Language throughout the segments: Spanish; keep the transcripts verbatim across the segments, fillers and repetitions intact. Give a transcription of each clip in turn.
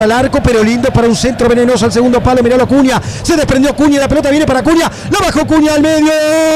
al arco, pero lindo para un centro venenoso al segundo palo. Miralo Cunha, se desprendió Cunha, la pelota viene para Cunha, la bajó Cunha al medio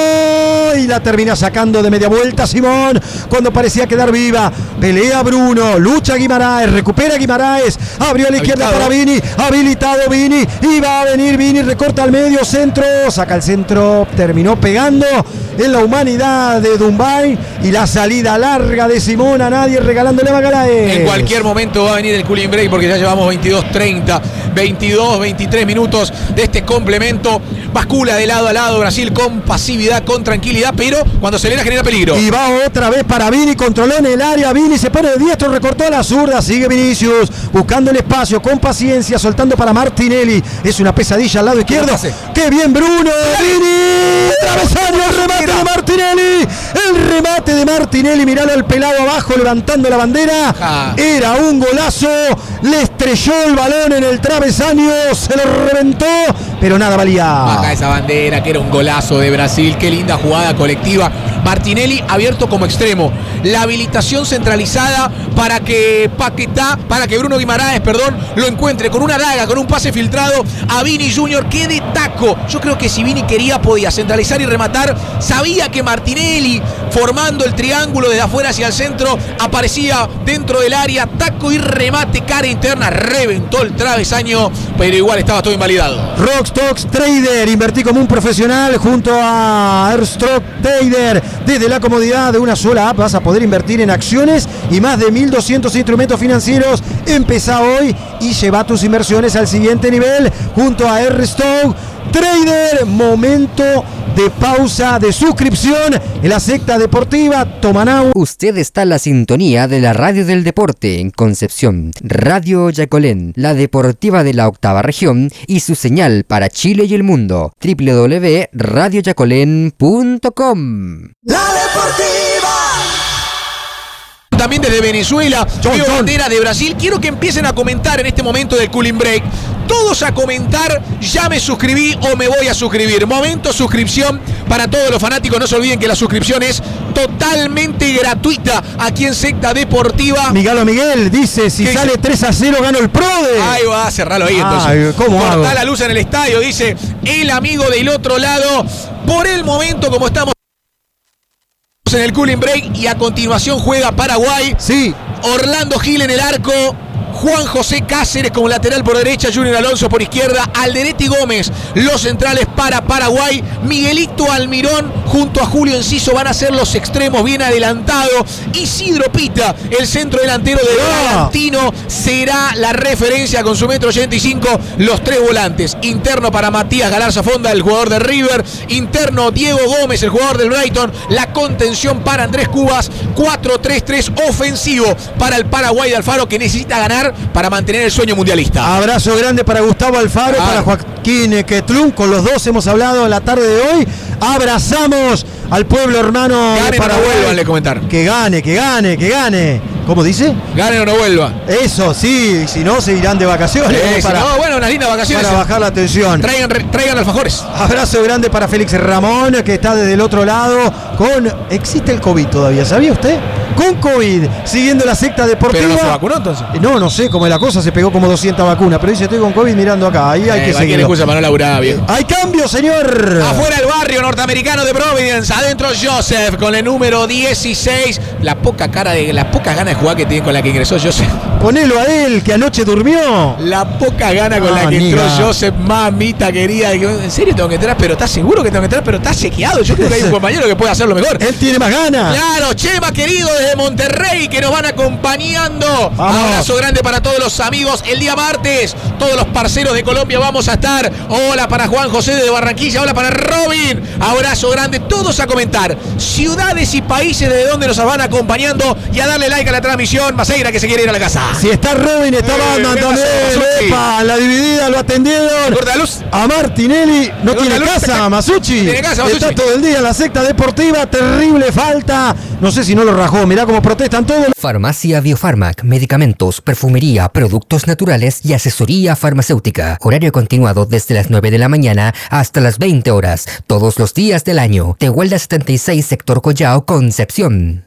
y la termina sacando de media vuelta Simón cuando parecía quedar viva. Pelea Bruno, lucha Guimaraes, recupera Guimaraes, abrió a la izquierda para Vini, habilitado Vini, y va a venir Vini, recorta al medio, centro, saca el centro, terminó pegando en la humanidad de Dumbay, y la salida larga de Simón a nadie, regalándole a Magalhães. En cualquier momento va a venir el cooling break porque ya llevamos veintidós treinta, veintidós veintitrés minutos de este complemento. Bascula de lado a lado Brasil con pasividad, con tranquilidad, pero cuando acelera genera peligro. Y va otra vez para Vini, controló en el área, Vini se pone de diestro, recortó a la zurda, sigue Vinicius, buscando el espacio, con paciencia, soltando para Martinelli, es una pesadilla al lado izquierdo. ¡Qué bien Bruno! ¡Vini! ¡Travesaño! ¡El remate de Martinelli! ¡El remate de Martinelli! Miralo al pelado abajo, levantando la bandera. Ah. Era un golazo, le estrelló el balón en el travesaño, se lo reventó, pero nada valía. Baja esa bandera, que era un golazo de Brasil. Qué linda jugada colectiva. Martinelli abierto como extremo. La habilitación centralizada para que Paquetá, para que Bruno Guimaraes, perdón, lo encuentre con una daga, con un pase filtrado a Vini Junior. ¡Qué de taco! Yo creo que si Vini quería podía centralizar y rematar. Sabía que Martinelli, formando el triángulo desde afuera hacia el centro, aparecía dentro del área. Taco y remate, cara interna, reventó el travesaño, pero igual estaba todo invalidado. Rockstocks Trader, invertí como un profesional junto a Airstock Trader. Desde la comodidad de una sola app vas a poder invertir en acciones y más de mil doscientos instrumentos financieros. Empezá hoy y lleva tus inversiones al siguiente nivel junto a Airstock Trader. Momento de pausa, de suscripción en la secta deportiva Tomanagua. Usted está en la sintonía de la radio del deporte en Concepción, Radio Yacolén, la deportiva de la octava región y su señal para Chile y el mundo, doble u doble u doble u punto radio yacolén punto com. La deportiva. También desde Venezuela, veo bandera de Brasil. Quiero que empiecen a comentar en este momento del cooling break. Todos a comentar, ya me suscribí o me voy a suscribir. Momento suscripción para todos los fanáticos. No se olviden que la suscripción es totalmente gratuita aquí en Secta Deportiva. Miguel Miguel dice, si sale dice? tres a cero gano el PRODE. Ahí va, cerralo ahí entonces. Ay, ¿cómo hago? Cortá la luz en el estadio, dice el amigo del otro lado. Por el momento, como estamos en el cooling break, y a continuación juega Paraguay. Sí. Orlando Gil en el arco, Juan José Cáceres como lateral por derecha, Junior Alonso por izquierda, Alderete Gómez los centrales para Paraguay, Miguelito Almirón junto a Julio Enciso van a ser los extremos bien adelantados, Isidro Pita, el centro delantero de Bragantino, será la referencia con su metro ochenta y cinco, los tres volantes, interno para Matías Galarza Fonda, el jugador de River, interno Diego Gómez, el jugador del Brighton, la contención para Andrés Cubas, cuatro tres tres ofensivo para el Paraguay de Alfaro, que necesita ganar para mantener el sueño mundialista. Abrazo grande para Gustavo Alfaro, ah. para Joaquín Quetlún, con los dos hemos hablado la tarde de hoy. Abrazamos al pueblo hermano gane de Paraguay. No vuelvan, le comentar. Que gane, que gane, que gane. ¿Cómo dice? Gane o no vuelvan. Eso, sí, y si no, se irán de vacaciones. Eh, para, no, bueno, unas lindas vacaciones. Para bajar la tensión. Traigan, traigan alfajores. Abrazo grande para Félix Ramón, que está desde el otro lado con... Existe el COVID todavía, ¿sabía usted? Con COVID, siguiendo la secta deportiva. ¿Pero no se vacunó entonces? No, no sé cómo es la cosa, se pegó como doscientas vacunas, pero dice, estoy con COVID mirando acá, ahí hay eh, que seguir. excusa para no laburar, viejo. Hay cambio, señor. Afuera el barrio norteamericano de Providence, adentro Joseph con el número dieciséis. La poca cara de, las pocas ganas de jugar que tiene con la que ingresó Joseph. Ponelo a él, que anoche durmió. La poca gana con ah, la que entró amiga. Joseph, mamita querida. En serio tengo que entrar, pero ¿estás seguro que tengo que entrar? Pero está chequeado. Yo creo que hay un compañero que puede hacerlo mejor. Él tiene más ganas. Claro, Chema querido desde Monterrey, que nos van acompañando. Vamos. Abrazo grande para todos los amigos. El día martes, todos los parceros de Colombia vamos a estar. Hola para Juan José de Barranquilla. Hola para Robin. Abrazo grande. Todos a comentar ciudades y países desde donde nos van acompañando y a darle like a la transmisión. Maceira, que se quiere ir a la casa. Si está Robin, está eh, Batman también. Epa, la dividida lo atendieron. Corta luz. A Martinelli no tiene casa, Masucci. Tiene casa, Masucci. Está todo el día en la secta deportiva. Terrible falta. No sé si no lo rajó. Mirá cómo protestan todos. Farmacia Biofarmac, medicamentos, perfumería, productos naturales y asesoría farmacéutica. Horario continuado desde las nueve de la mañana hasta las veinte horas, todos los días del año. Tehuelda setenta y seis, sector Collao, Concepción.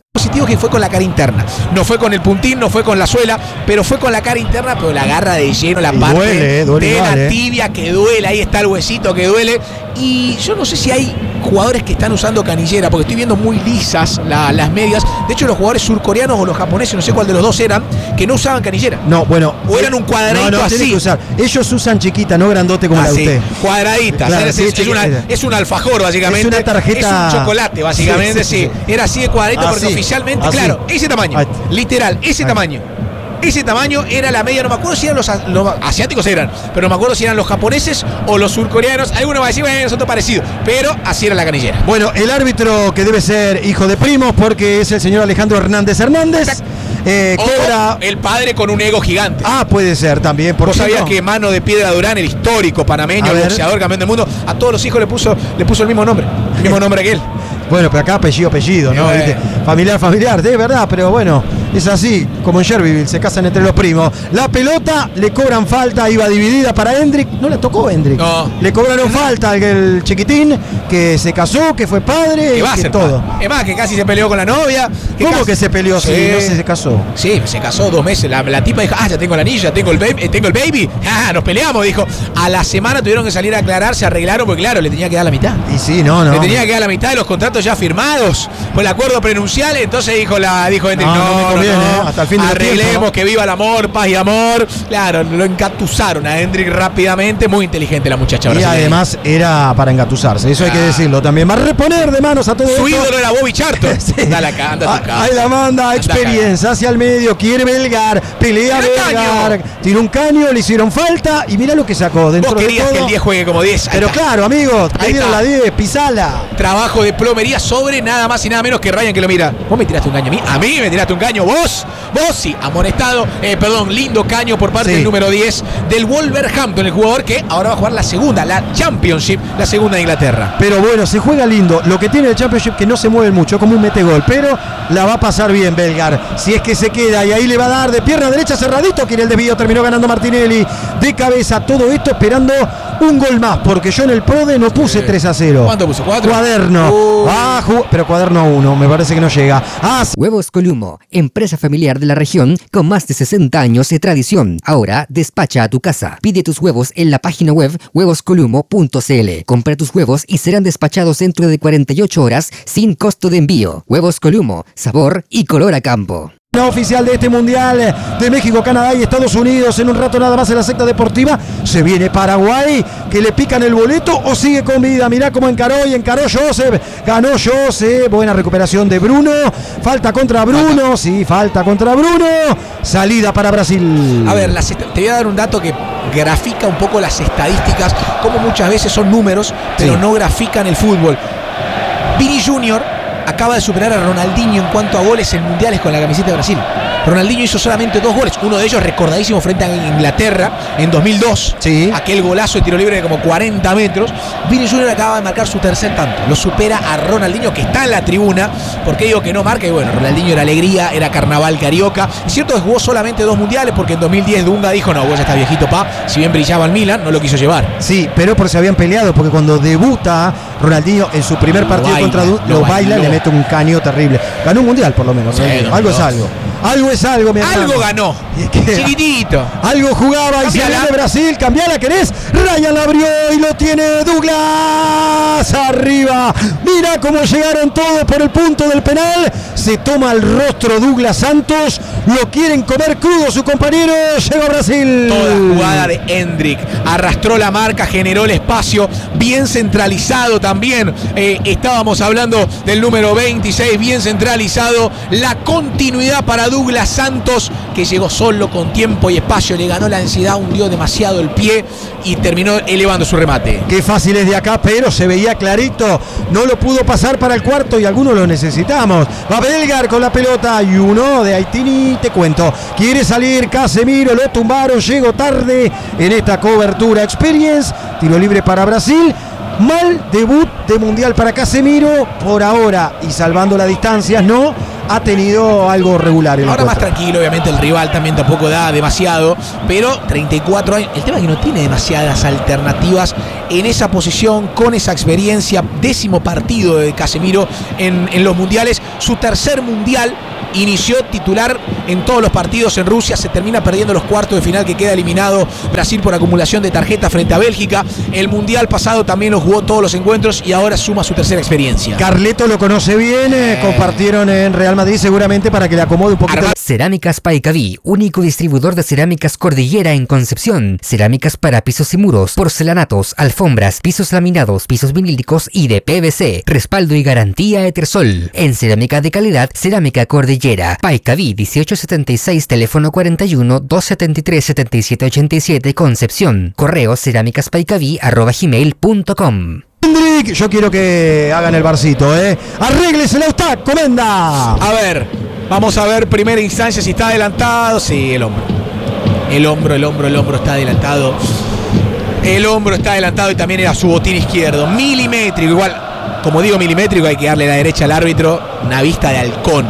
positivo que fue con la cara interna. No fue con el puntín, no fue con la suela, pero fue con la cara interna, pero la agarra de lleno la y parte duele, eh, duele de igual, la eh. tibia que duele. Ahí está el huesito que duele. Y yo no sé si hay jugadores que están usando canillera, porque estoy viendo muy lisas la, las medias. De hecho, los jugadores surcoreanos o los japoneses, no sé cuál de los dos eran, que no usaban canillera. No, bueno. O eran un cuadradito no, no, así. tiene que usar. Ellos usan chiquita, no grandote como Ah, la de sí, usted. cuadraditas. Claro, es, sí, es, sí, una, sí. es un alfajor, básicamente. Es una tarjeta. Es un chocolate, básicamente, Sí, sí. sí, sí. Era así de cuadradito, Así, porque oficialmente, así. claro, ese tamaño. Ahí. Literal, ese Ahí. tamaño. Ese tamaño era la media, no me acuerdo si eran los, los asiáticos eran, pero no me acuerdo si eran los japoneses o los surcoreanos. Alguno va a decir, bueno, son todos parecidos, pero así era la canillera. Bueno, el árbitro, que debe ser hijo de primos, porque es el señor Alejandro Hernández Hernández, eh, O cobra. el padre con un ego gigante. Ah, puede ser también. ¿Por ¿Vos qué sabías no? que Mano de Piedra Durán, el histórico panameño, A el ver. boxeador, campeón del mundo, a todos los hijos le puso, le puso el mismo nombre? El mismo nombre que él. Bueno, pero acá apellido, apellido, ¿no? Eh. ¿Viste? Familiar, familiar, de verdad, pero bueno, es así, como en Sherbyville, se casan entre los primos. La pelota, le cobran falta, iba dividida para Hendrik, no la tocó Hendrik. No. Le cobraron falta al el chiquitín, que se casó, que fue padre, Que va a que ser todo. padre. Es más, que casi se peleó con la novia. ¿Cómo casi- que se peleó si Sí. no se casó? Sí, se casó dos meses. La, la tipa dijo, ah, ya tengo la anilla, tengo el baby, eh, tengo el baby. Ah, nos peleamos, dijo. A la semana tuvieron que salir a aclarar, se arreglaron, porque claro, le tenía que dar la mitad. Y sí, no, no. Le tenía que dar la mitad de los contratos ya firmados por el acuerdo prenupcial. Entonces dijo la dijo Hendrik, No, no, no me conviene, no, ¿eh? Hasta el fin de los arreglemos, tiempos, ¿no? que viva el amor, paz y amor. Claro, lo encatusaron a Hendrik rápidamente. Muy inteligente la muchacha Y brasileña. además era para engatusarse, eso hay que Ah. decirlo también. Va a reponer de manos a todo Su esto. ídolo era Bobby Charlton. Sí. Dale acá, anda a tu casa. Ahí la manda, Anda experiencia hacia el medio, quiere Belgar, pelea Tira Belgar, caño. tira un caño, le hicieron falta y mira lo que sacó dentro Vos de querías todo. que el diez juegue como diez. Ahí Pero está. claro, amigos, Ahí le dieron está. la diez, pisala. Trabajo de plomería sobre nada más y nada menos que Ryan, que lo mira. Vos me tiraste un caño a mí. A mí me tiraste un caño. Vos, vos sí. Amonestado. Eh, perdón, lindo caño por parte Sí. del número diez del Wolverhampton, el jugador que ahora va a jugar la segunda, la Championship, la segunda de Inglaterra. Pero bueno, se juega lindo. Lo que tiene el Championship que no se mueve mucho, como un metegol, pero la va a pasar bien Belgar. Si es que se queda y ahí le va a dar de pierna derecha cerradito, que en el desvío terminó ganando Martinelli de cabeza. Todo esto esperando un gol más, porque yo en el Prode no puse tres a cero. ¿Cuánto puso? ¿Cuatro? Cuaderno. Uh. Ah, ju- pero cuaderno uno, me parece que no llega. Ah, Huevos Columo, empresa familiar de la región con más de sesenta años de tradición. Ahora despacha a tu casa. Pide tus huevos en la página web huevos columo punto c l. Compra tus huevos y serán despachados dentro de cuarenta y ocho horas sin costo de envío. Huevos Columo, sabor y color a campo. la oficial de este Mundial de México, Canadá y Estados Unidos. En un rato nada más en la secta deportiva se viene Paraguay, que le pican el boleto o sigue con vida. Mirá cómo encaró y encaró Joseph. Ganó Joseph. Buena recuperación de Bruno. Falta contra Bruno. Sí, falta contra Bruno. Salida para Brasil. A ver, las est- te voy a dar un dato que grafica un poco las estadísticas, como muchas veces son números, pero Sí. no grafican el fútbol. Vini Junior acaba de superar a Ronaldinho en cuanto a goles en mundiales con la camiseta de Brasil. Ronaldinho hizo solamente dos goles, uno de ellos recordadísimo frente a Inglaterra en dos mil dos, Sí. aquel golazo de tiro libre de como cuarenta metros. Vini Junior acaba de marcar su tercer tanto, lo supera a Ronaldinho, que está en la tribuna. ¿Por qué digo que no marca? Y bueno, Ronaldinho era alegría, era carnaval carioca. Es cierto que jugó solamente dos mundiales, porque en dos mil diez Dunga dijo, no, vos ya estás viejito, pa, si bien brillaba el Milan, no lo quiso llevar. Sí, pero porque se habían peleado, porque cuando debuta Ronaldinho en su primer Lo partido baila, contra Du- lo lo baila, bailó. le mete un caño terrible. Ganó un mundial por lo menos. Sí, Ronaldinho. dos mil Algo es dos. algo. Algo es algo, mi hermano. Algo ganó, Y es que- chiquitito. Algo jugaba y se Cambiala. viene Brasil, cambiala, ¿querés? Ryan la abrió y lo tiene Douglas arriba. Mira cómo llegaron todos por el punto del penal. Se toma el rostro Douglas Santos. Lo quieren comer crudo su compañero. Llega a Brasil. Toda jugada de Hendrik, arrastró la marca, generó el espacio, bien centralizado también. Eh, estábamos hablando del número veintiséis, bien centralizado. La continuidad para Douglas Santos, que llegó solo con tiempo y espacio, le ganó la ansiedad, hundió demasiado el pie y terminó elevando su remate. Qué fácil es de acá, pero se veía clarito. No lo pudo pasar para el cuarto y algunos lo necesitamos. Va Belgar con la pelota y uno de Haitini, te cuento. Quiere salir Casemiro, lo tumbaron, llegó tarde en esta cobertura. Experience, tiro libre para Brasil. Mal debut de Mundial para Casemiro por ahora y salvando las distancias, ¿no? ha tenido algo regular. Ahora más tranquilo, obviamente el rival también tampoco da demasiado, pero treinta y cuatro años. El tema es que no tiene demasiadas alternativas en esa posición, con esa experiencia. Décimo partido de Casemiro en, en los mundiales, su tercer mundial. Inició titular en todos los partidos en Rusia, se termina perdiendo los cuartos de final, que queda eliminado Brasil por acumulación de tarjetas frente a Bélgica. El mundial pasado también lo jugó todos los encuentros y ahora suma su tercera experiencia. Carleto lo conoce bien, eh, compartieron en Real Madrid seguramente para que le acomode un poquito. Arma Cerámicas Paicaví, único distribuidor de cerámicas Cordillera en Concepción. Cerámicas para pisos y muros, porcelanatos, alfombras, pisos laminados, pisos vinílicos y de P V C. Respaldo y garantía Etersol. En cerámica de calidad, Cerámica Cordillera. Paicaví dieciocho setenta y seis, teléfono cuarenta y uno, doscientos setenta y tres, setenta y siete ochenta y siete, Concepción. Correo cerámicaspaicaví arroba gmail punto com. Hendrik, yo quiero que hagan el barcito, ¿eh? Arréglesela usted, comenda. A ver, vamos a ver primera instancia si está adelantado. Sí, el hombro. El hombro, el hombro, el hombro está adelantado. El hombro está adelantado y también era su botín izquierdo. Milimétrico, igual, como digo milimétrico, hay que darle la derecha al árbitro. Una vista de halcón.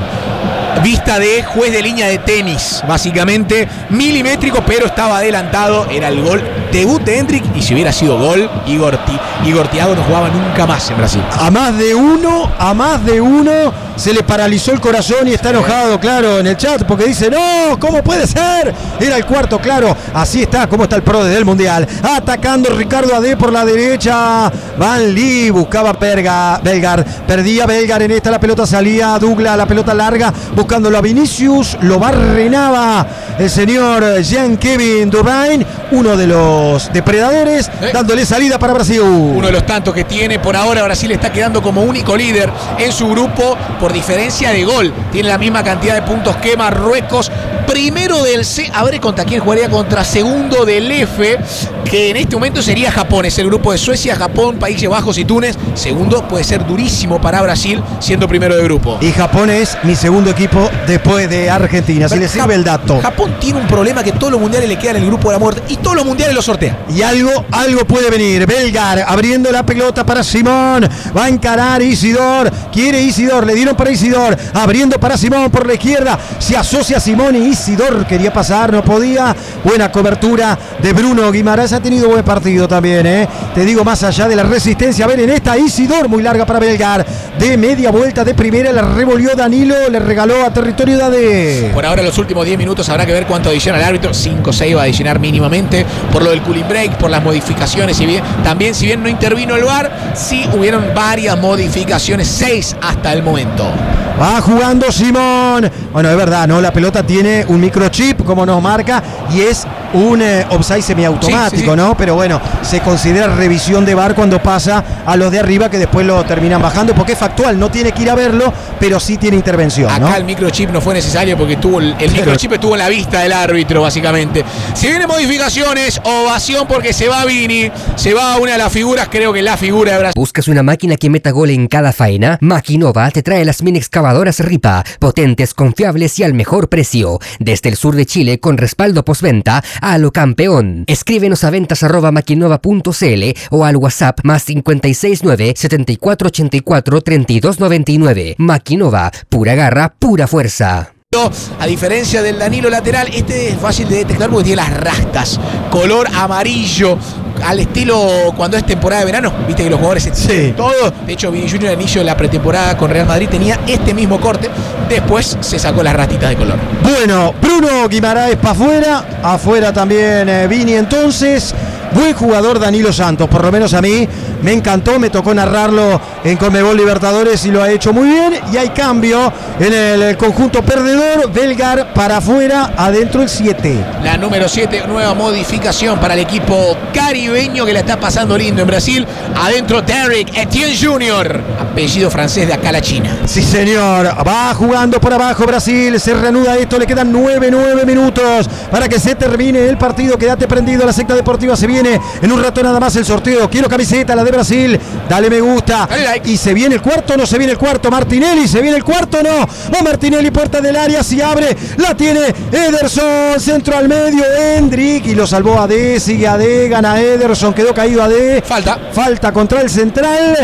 Vista de juez de línea de tenis, básicamente milimétrico, pero estaba adelantado. Era el gol debut de Hendrik, y si hubiera sido gol, Igor, Igor Thiago no jugaba nunca más en Brasil. A más de uno, a más de uno se le paralizó el corazón y está enojado, claro, en el chat, porque dice, no, ¿cómo puede ser? Era el cuarto, claro, así está, cómo está el pro del Mundial. Atacando Ricardo Ade por la derecha, Van Lee buscaba Perga, Belgar, perdía Belgar en esta, la pelota salía, Douglas, la pelota larga, buscándolo a Vinicius, lo barrenaba el señor Jean-Kevin Durain, uno de los depredadores, ¿Eh? dándole salida para Brasil. Uno de los tantos que tiene por ahora. Brasil está quedando como único líder en su grupo por diferencia de gol. Tiene la misma cantidad de puntos que Marruecos. Primero del C, a ver contra quién jugaría, contra segundo del F, que en este momento sería Japón. Es el grupo de Suecia, Japón, Países Bajos y Túnez. Segundo puede ser durísimo para Brasil, siendo primero de grupo. Y Japón es mi segundo equipo después de Argentina, si le sirve el dato. Japón tiene un problema, que todos los mundiales le quedan en el grupo de la muerte y todos los mundiales lo sortea. Y algo, algo puede venir. Belgar abriendo la pelota para Simón. Va a encarar Isidor. Quiere Isidor. Le dieron para Isidor. Abriendo para Simón por la izquierda. Se asocia Simón y Isidor quería pasar, no podía. Buena cobertura de Bruno Guimaraes. Ha tenido buen partido también, ¿eh? Te digo, más allá de la resistencia. A ver, en esta Isidor, muy larga para Belgar. De media vuelta de primera, la revolvió Danilo. Le regaló a territorio de A D. Por ahora, los últimos diez minutos habrá que ver cuánto adiciona el árbitro. cinco o seis va a adicionar mínimamente por lo del cooling break, por las modificaciones. Y bien, también, si bien no intervino el V A R, sí hubieron varias modificaciones, seis hasta el momento. Va jugando Simón. Bueno, es verdad, ¿no? La pelota tiene un microchip, como nos marca, y es un eh, offside semiautomático, sí, sí, sí. ¿no? Pero bueno, se considera revisión de V A R cuando pasa a los de arriba, que después lo terminan bajando, porque es factual, no tiene que ir a verlo, pero sí tiene intervención, Acá ¿no? el microchip no fue necesario porque tuvo el, el microchip estuvo en la vista del árbitro, básicamente. Si vienen modificaciones, ovación porque se va Vini, se va una de las figuras, creo que la figura de Brasil. ¿Buscas una máquina que meta gol en cada faena? Maquinova te trae las mini excavadoras Ripa, potentes, confiables y al mejor precio. Desde el sur de Chile, con respaldo postventa a lo campeón. Escríbenos a ventas arroba maquinova punto cl o al WhatsApp más cinco seis nueve, siete cuatro ocho cuatro, tres dos nueve nueve. Maquinova, pura garra, pura fuerza. A diferencia del Danilo lateral, este es fácil de detectar porque tiene las rastas, color amarillo, al estilo cuando es temporada de verano, viste que los jugadores se sí. todo. De hecho, Vini Junior al inicio de la pretemporada con Real Madrid tenía este mismo corte, después se sacó las rastitas de color. Bueno, Bruno Guimaraes para afuera, afuera también eh, Vini entonces. Buen jugador Danilo Santos, por lo menos a mí me encantó, me tocó narrarlo en Conmebol Libertadores y lo ha hecho muy bien. Y hay cambio en el, el conjunto perdedor, Belgar para afuera, adentro el siete. La número siete, nueva modificación para el equipo caribeño que la está pasando lindo en Brasil. Adentro Derrick Etienne junior, apellido francés de acá a la China. Sí señor, va jugando por abajo Brasil, se reanuda esto, le quedan nueve, nueve minutos para que se termine el partido. Quédate prendido, la secta deportiva se viene en un rato nada más el sorteo. Quiero camiseta, la de Brasil, dale me gusta. Dale like. Y se viene el cuarto, no se viene el cuarto, Martinelli, se viene el cuarto, no. Va Martinelli, puerta del área, si abre, la tiene Ederson, centro al medio, Hendrik, y lo salvó A D, sigue A D, gana Ederson, quedó caído A D. Falta. Falta contra el central.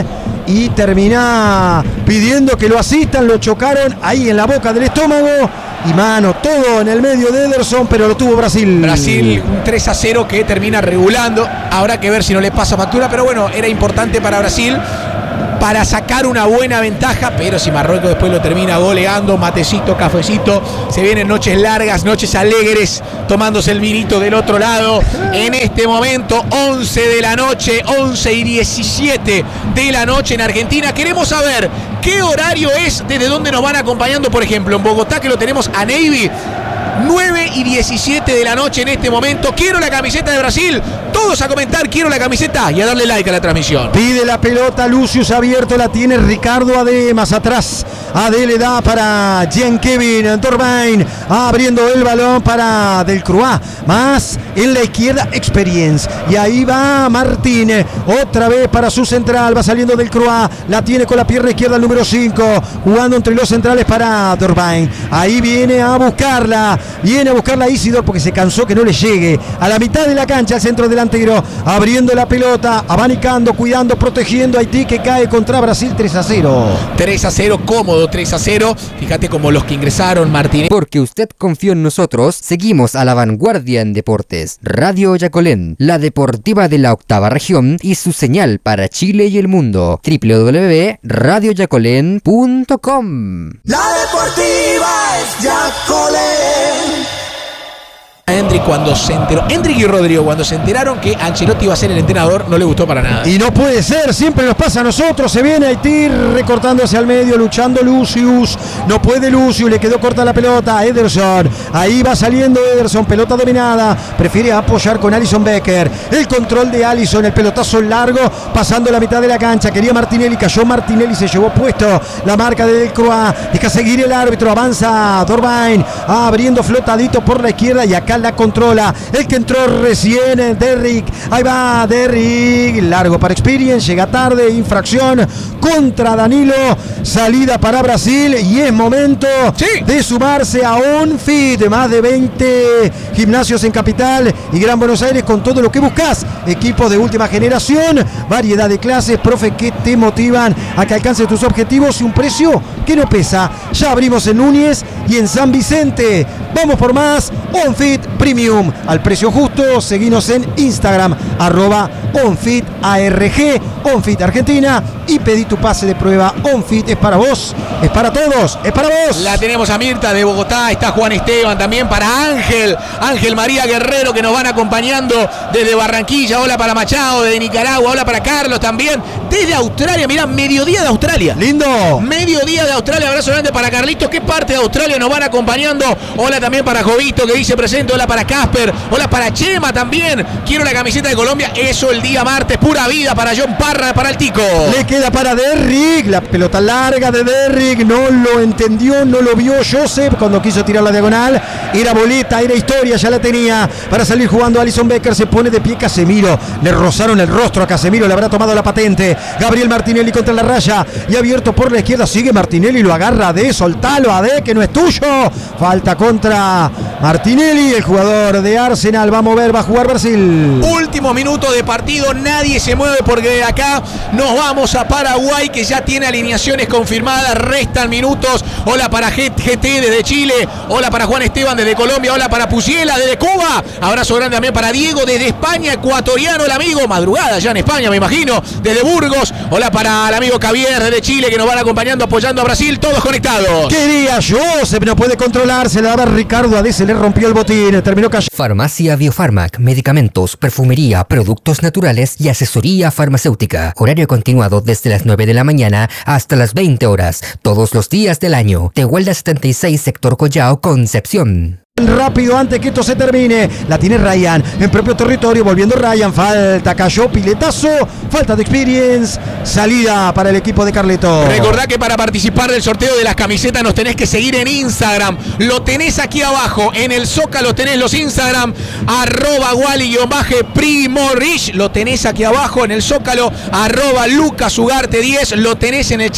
y termina pidiendo que lo asistan, lo chocaron ahí en la boca del estómago y mano, todo en el medio de Ederson, pero lo tuvo Brasil. Brasil, un tres a cero que termina regulando, habrá que ver si no le pasa factura, pero bueno, era importante para Brasil para sacar una buena ventaja, pero si Marruecos después lo termina goleando, matecito, cafecito, se vienen noches largas, noches alegres, tomándose el vinito del otro lado. En este momento, once de la noche, once y diecisiete de la noche en Argentina. Queremos saber qué horario es, desde dónde nos van acompañando, por ejemplo, en Bogotá, que lo tenemos a Navy. nueve y diecisiete de la noche en este momento. Quiero la camiseta de Brasil. Todos a comentar, quiero la camiseta y a darle like a la transmisión. Pide la pelota, Lucius abierto, la tiene Ricardo Ade más atrás. Ade le da para Jean Kevin Dorbain, abriendo el balón para Delcroix. Más en la izquierda, Experience. Y ahí va Martín, otra vez para su central, va saliendo Delcroix, la tiene con la pierna izquierda el número cinco, jugando entre los centrales para Dorbain. Ahí viene a buscarla. Viene a buscarla Isidor porque se cansó que no le llegue a la mitad de la cancha, al centro delantero, abriendo la pelota, abanicando, cuidando, protegiendo a Haití, que cae contra Brasil tres a cero. tres a cero, cómodo tres a cero. Fíjate como los que ingresaron, Martín. Porque usted confió en nosotros, seguimos a la vanguardia en deportes. Radio Yacolén, la deportiva de la octava región y su señal para Chile y el mundo. doble u doble u doble u punto radio yacolén punto com. La deportiva es Yacolén. Hendrik cuando se enteró, Hendrik y Rodrigo cuando se enteraron que Ancelotti iba a ser el entrenador, no le gustó para nada. Y no puede ser, siempre nos pasa a nosotros. Se viene Haití recortándose al medio, luchando Lucius. No puede Lucius, le quedó corta la pelota a Ederson. Ahí va saliendo Ederson, pelota dominada. Prefiere apoyar con Alisson Becker. El control de Alisson, el pelotazo largo, pasando la mitad de la cancha. Quería Martinelli, cayó Martinelli, se llevó puesto la marca de Delcroix. Deja seguir el árbitro, avanza Dorbain, abriendo flotadito por la izquierda y acá la controla el que entró recién, Derrick. Ahí va Derrick, largo para Experience, llega tarde, infracción contra Danilo, salida para Brasil y es momento sí. de sumarse a OnFit, más de veinte gimnasios en Capital y Gran Buenos Aires con todo lo que buscas, equipos de última generación, variedad de clases, profe que te motivan a que alcances tus objetivos y un precio que no pesa. Ya abrimos en Núñez y en San Vicente. Vamos por más. OnFit Premium al precio justo. Seguinos en Instagram arroba OnFitARG, OnFit Argentina, y pedí tu pase de prueba. OnFit es para vos, es para todos, es para vos. La tenemos a Mirta de Bogotá, está Juan Esteban también, para Ángel, Ángel María Guerrero, que nos van acompañando desde Barranquilla. Hola para Machado, de Nicaragua. Hola para Carlos también, desde Australia. Mirá, mediodía de Australia. Lindo. Mediodía de Australia. Abrazo grande para Carlitos. ¿Qué parte de Australia nos van acompañando? Hola también para Jovito, que dice presente. Hola para Casper. Hola para Chema también. Quiero la camiseta de Colombia. Eso el día martes. Pura vida para John Parra, para el Tico. Le queda para Derrick. La pelota larga de Derrick. No lo entendió, no lo vio Joseph cuando quiso tirar la diagonal. Era boleta, era historia, ya la tenía para salir jugando Alisson Becker. Se pone de pie Casemiro. Le rozaron el rostro a Casemiro. Le habrá tomado la patente. Gabriel Martinelli contra la raya. Y abierto por la izquierda. Sigue Martinelli. Lo agarra de soltalo a de que no es tuyo. Falta contra Martinelli. El jugador de Arsenal va a mover, va a jugar Brasil. Último minuto de partido. Nadie se mueve porque de acá nos vamos a Paraguay, que ya tiene alineaciones confirmadas. Restan minutos. Hola para G T desde Chile. Hola para Juan Esteban desde Colombia. Hola para Puciela desde Cuba. Abrazo grande también para Diego desde España. Ecuatoriano el amigo. Madrugada ya en España, me imagino. Desde Burgos. Hola para el amigo Javier desde Chile, que nos van acompañando, apoyando a Brasil. Todos conectados. ¿Qué día? Joseph no puede controlarse. Le daba Ricardo Ade, se le rompió el botín. Terminó cayendo. Farmacia Biofarmac, medicamentos, perfumería, productos naturales y asesoría farmacéutica. Horario continuado desde las nueve de la mañana hasta las veinte horas, todos los días del año. Tehuelda setenta y seis, sector Collao, Concepción. Rápido antes que esto se termine. La tiene Ryan en propio territorio. Volviendo Ryan. Falta. Cayó. Piletazo. Falta de Experience. Salida para el equipo de Carleto. Recordá que para participar del sorteo de las camisetas nos tenés que seguir en Instagram. Lo tenés aquí abajo. En el Zócalo tenés los Instagram. Arroba Wally-Primorich. Lo tenés aquí abajo en el Zócalo. Arroba Lucas Ugarte diez. Lo tenés en el chat.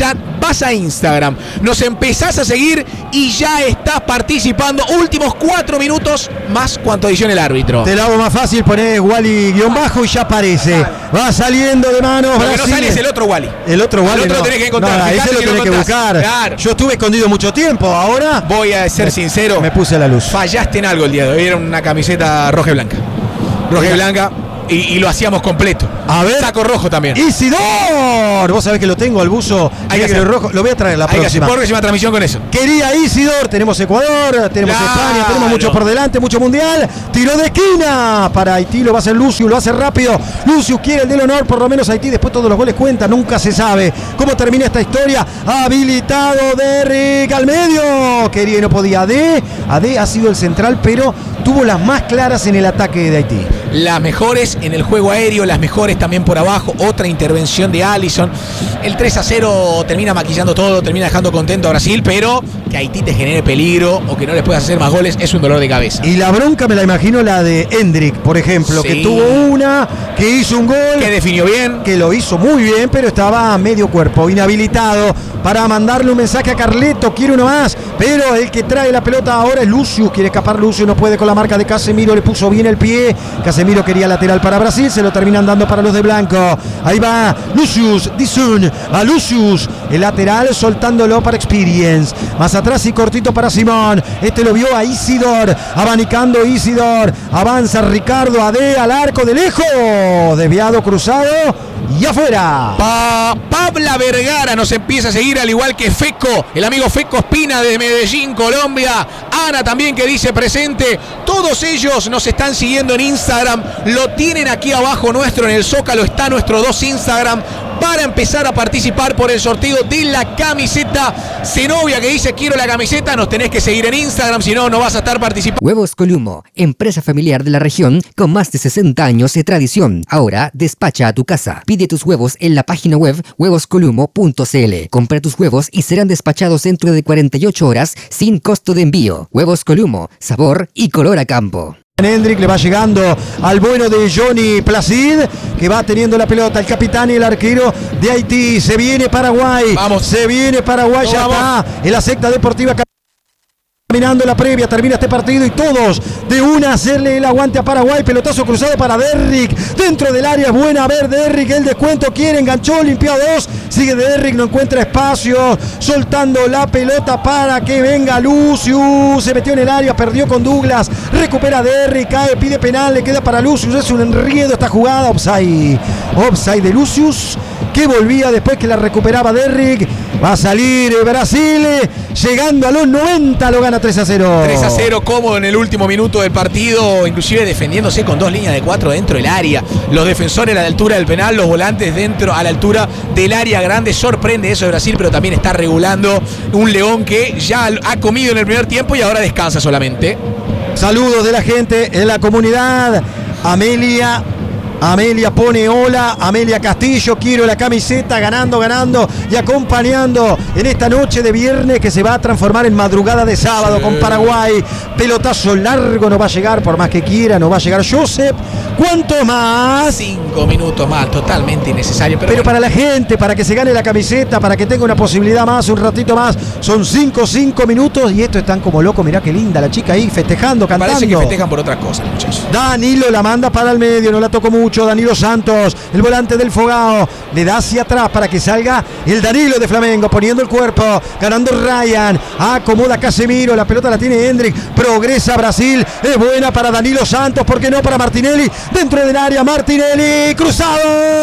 vas a Instagram, nos empezás a seguir y ya estás participando. Últimos cuatro minutos más cuanto adicione el árbitro. Te lo hago más fácil, ponés Wally guión bajo y ya aparece. Va saliendo de manos Lo Brasil. que no sale es el otro Wally. El otro Wally. El otro no. lo tenés que encontrar. No, ese lo tenés que buscar. Claro. Yo estuve escondido mucho tiempo. Ahora voy a ser me, sincero. Me puse a la luz. Fallaste en algo el día de hoy. Era una camiseta roja y blanca. Roja y blanca. Y, y lo hacíamos completo. A ver. Saco rojo también. Isidor. Vos sabés que lo tengo al buzo Hay que negro y rojo. Lo voy a traer la Hay próxima. que hacer próxima transmisión con eso. Quería Isidor. Tenemos Ecuador, tenemos Claro. España, tenemos mucho por delante, mucho mundial. Tiro de esquina para Haití. Lo va a hacer Lucius, lo hace rápido. Lucius quiere el del honor, por lo menos Haití. Después todos los goles cuentan. Nunca se sabe cómo termina esta historia. Habilitado Derrick al medio. Quería y no podía. Ade. Ade ha sido el central, pero tuvo las más claras en el ataque de Haití. Las mejores en el juego aéreo, las mejores también por abajo. Otra intervención de Alisson. El tres a cero termina maquillando todo, termina dejando contento a Brasil, pero que Haití te genere peligro o que no les puedas hacer más goles es un dolor de cabeza. Y la bronca me la imagino la de Hendrik, por ejemplo, Sí. que tuvo una, que hizo un gol. Que definió bien. Que lo hizo muy bien, pero estaba a medio cuerpo, inhabilitado para mandarle un mensaje a Carleto. Quiere uno más, pero el que trae la pelota ahora es Lucius. Quiere escapar Lucius, no puede con la marca de Casemiro. Le puso bien el pie. Casemiro quería lateral para Brasil, se lo terminan dando para los de blanco. Ahí va Lucius, Dizun, a Lucius, el lateral soltándolo para Experience. Más atrás y cortito para Simón. Este lo vio a Isidor, abanicando Isidor. Avanza Ricardo Ade al arco de lejos. Desviado, cruzado y afuera. Pa Pabla Vergara nos empieza a seguir, al igual que Feco, el amigo Feco Espina de Medellín, Colombia. Ana también, que dice presente. Todos ellos nos están siguiendo en Instagram. Lo tienen aquí abajo nuestro, en el Zócalo está nuestro dos Instagram, para empezar a participar por el sorteo de la camiseta. Zenobia, que dice quiero la camiseta. Nos tenés que seguir en Instagram, si no, no vas a estar participando. Huevos Columo, empresa familiar de la región con más de sesenta años de tradición. Ahora despacha a tu casa. Pide tus huevos en la página web huevos columo punto c l. Compra tus huevos y serán despachados dentro de cuarenta y ocho horas sin costo de envío. Huevos Columo, sabor y color a campo. Hendrik le va llegando al bueno de Johnny Placid, que va teniendo la pelota. El capitán y el arquero de Haití. Se viene Paraguay. Vamos. Se viene Paraguay. Ya Vamos. está en la secta deportiva. Terminando la previa, termina este partido y todos de una hacerle el aguante a Paraguay. Pelotazo cruzado para Derrick dentro del área, es buena. A ver, Derrick, el descuento quiere, enganchó, limpió a dos, sigue Derrick, no encuentra espacio, soltando la pelota para que venga Lucius. Se metió en el área, perdió con Douglas, recupera Derrick, cae, pide penal, le queda para Lucius. Es un enredo esta jugada. Offside, offside de Lucius, que volvía después que la recuperaba Derrick. Va a salir Brasil, llegando a los noventa, lo gana tres a cero. tres a cero, cómodo en el último minuto del partido, inclusive defendiéndose con dos líneas de cuatro dentro del área. Los defensores a la altura del penal, los volantes dentro a la altura del área grande. Sorprende eso de Brasil, pero también está regulando un León que ya ha comido en el primer tiempo y ahora descansa solamente. Saludos de la gente en la comunidad. Amelia Amelia pone hola, Amelia Castillo, quiero la camiseta, ganando, ganando y acompañando en esta noche de viernes que se va a transformar en madrugada de sábado, sí, con Paraguay. Pelotazo largo, no va a llegar, por más que quiera, no va a llegar Josep. ¿Cuánto más? Cinco minutos más, totalmente innecesario. Pero, pero bueno, para la gente, para que se gane la camiseta, para que tenga una posibilidad más, un ratito más, son cinco, cinco minutos y esto están como locos. Mirá qué linda la chica ahí, festejando, cantando. Parece que festejan por otras cosas, muchachos. Danilo la manda para el medio, no la tocó mucho. Danilo Santos, el volante del Fogao, le da hacia atrás para que salga el Danilo de Flamengo, poniendo el cuerpo, ganando Ryan, acomoda Casemiro, la pelota la tiene Hendrik, progresa Brasil, es buena para Danilo Santos, ¿por qué no para Martinelli? Dentro del área, Martinelli, cruzado,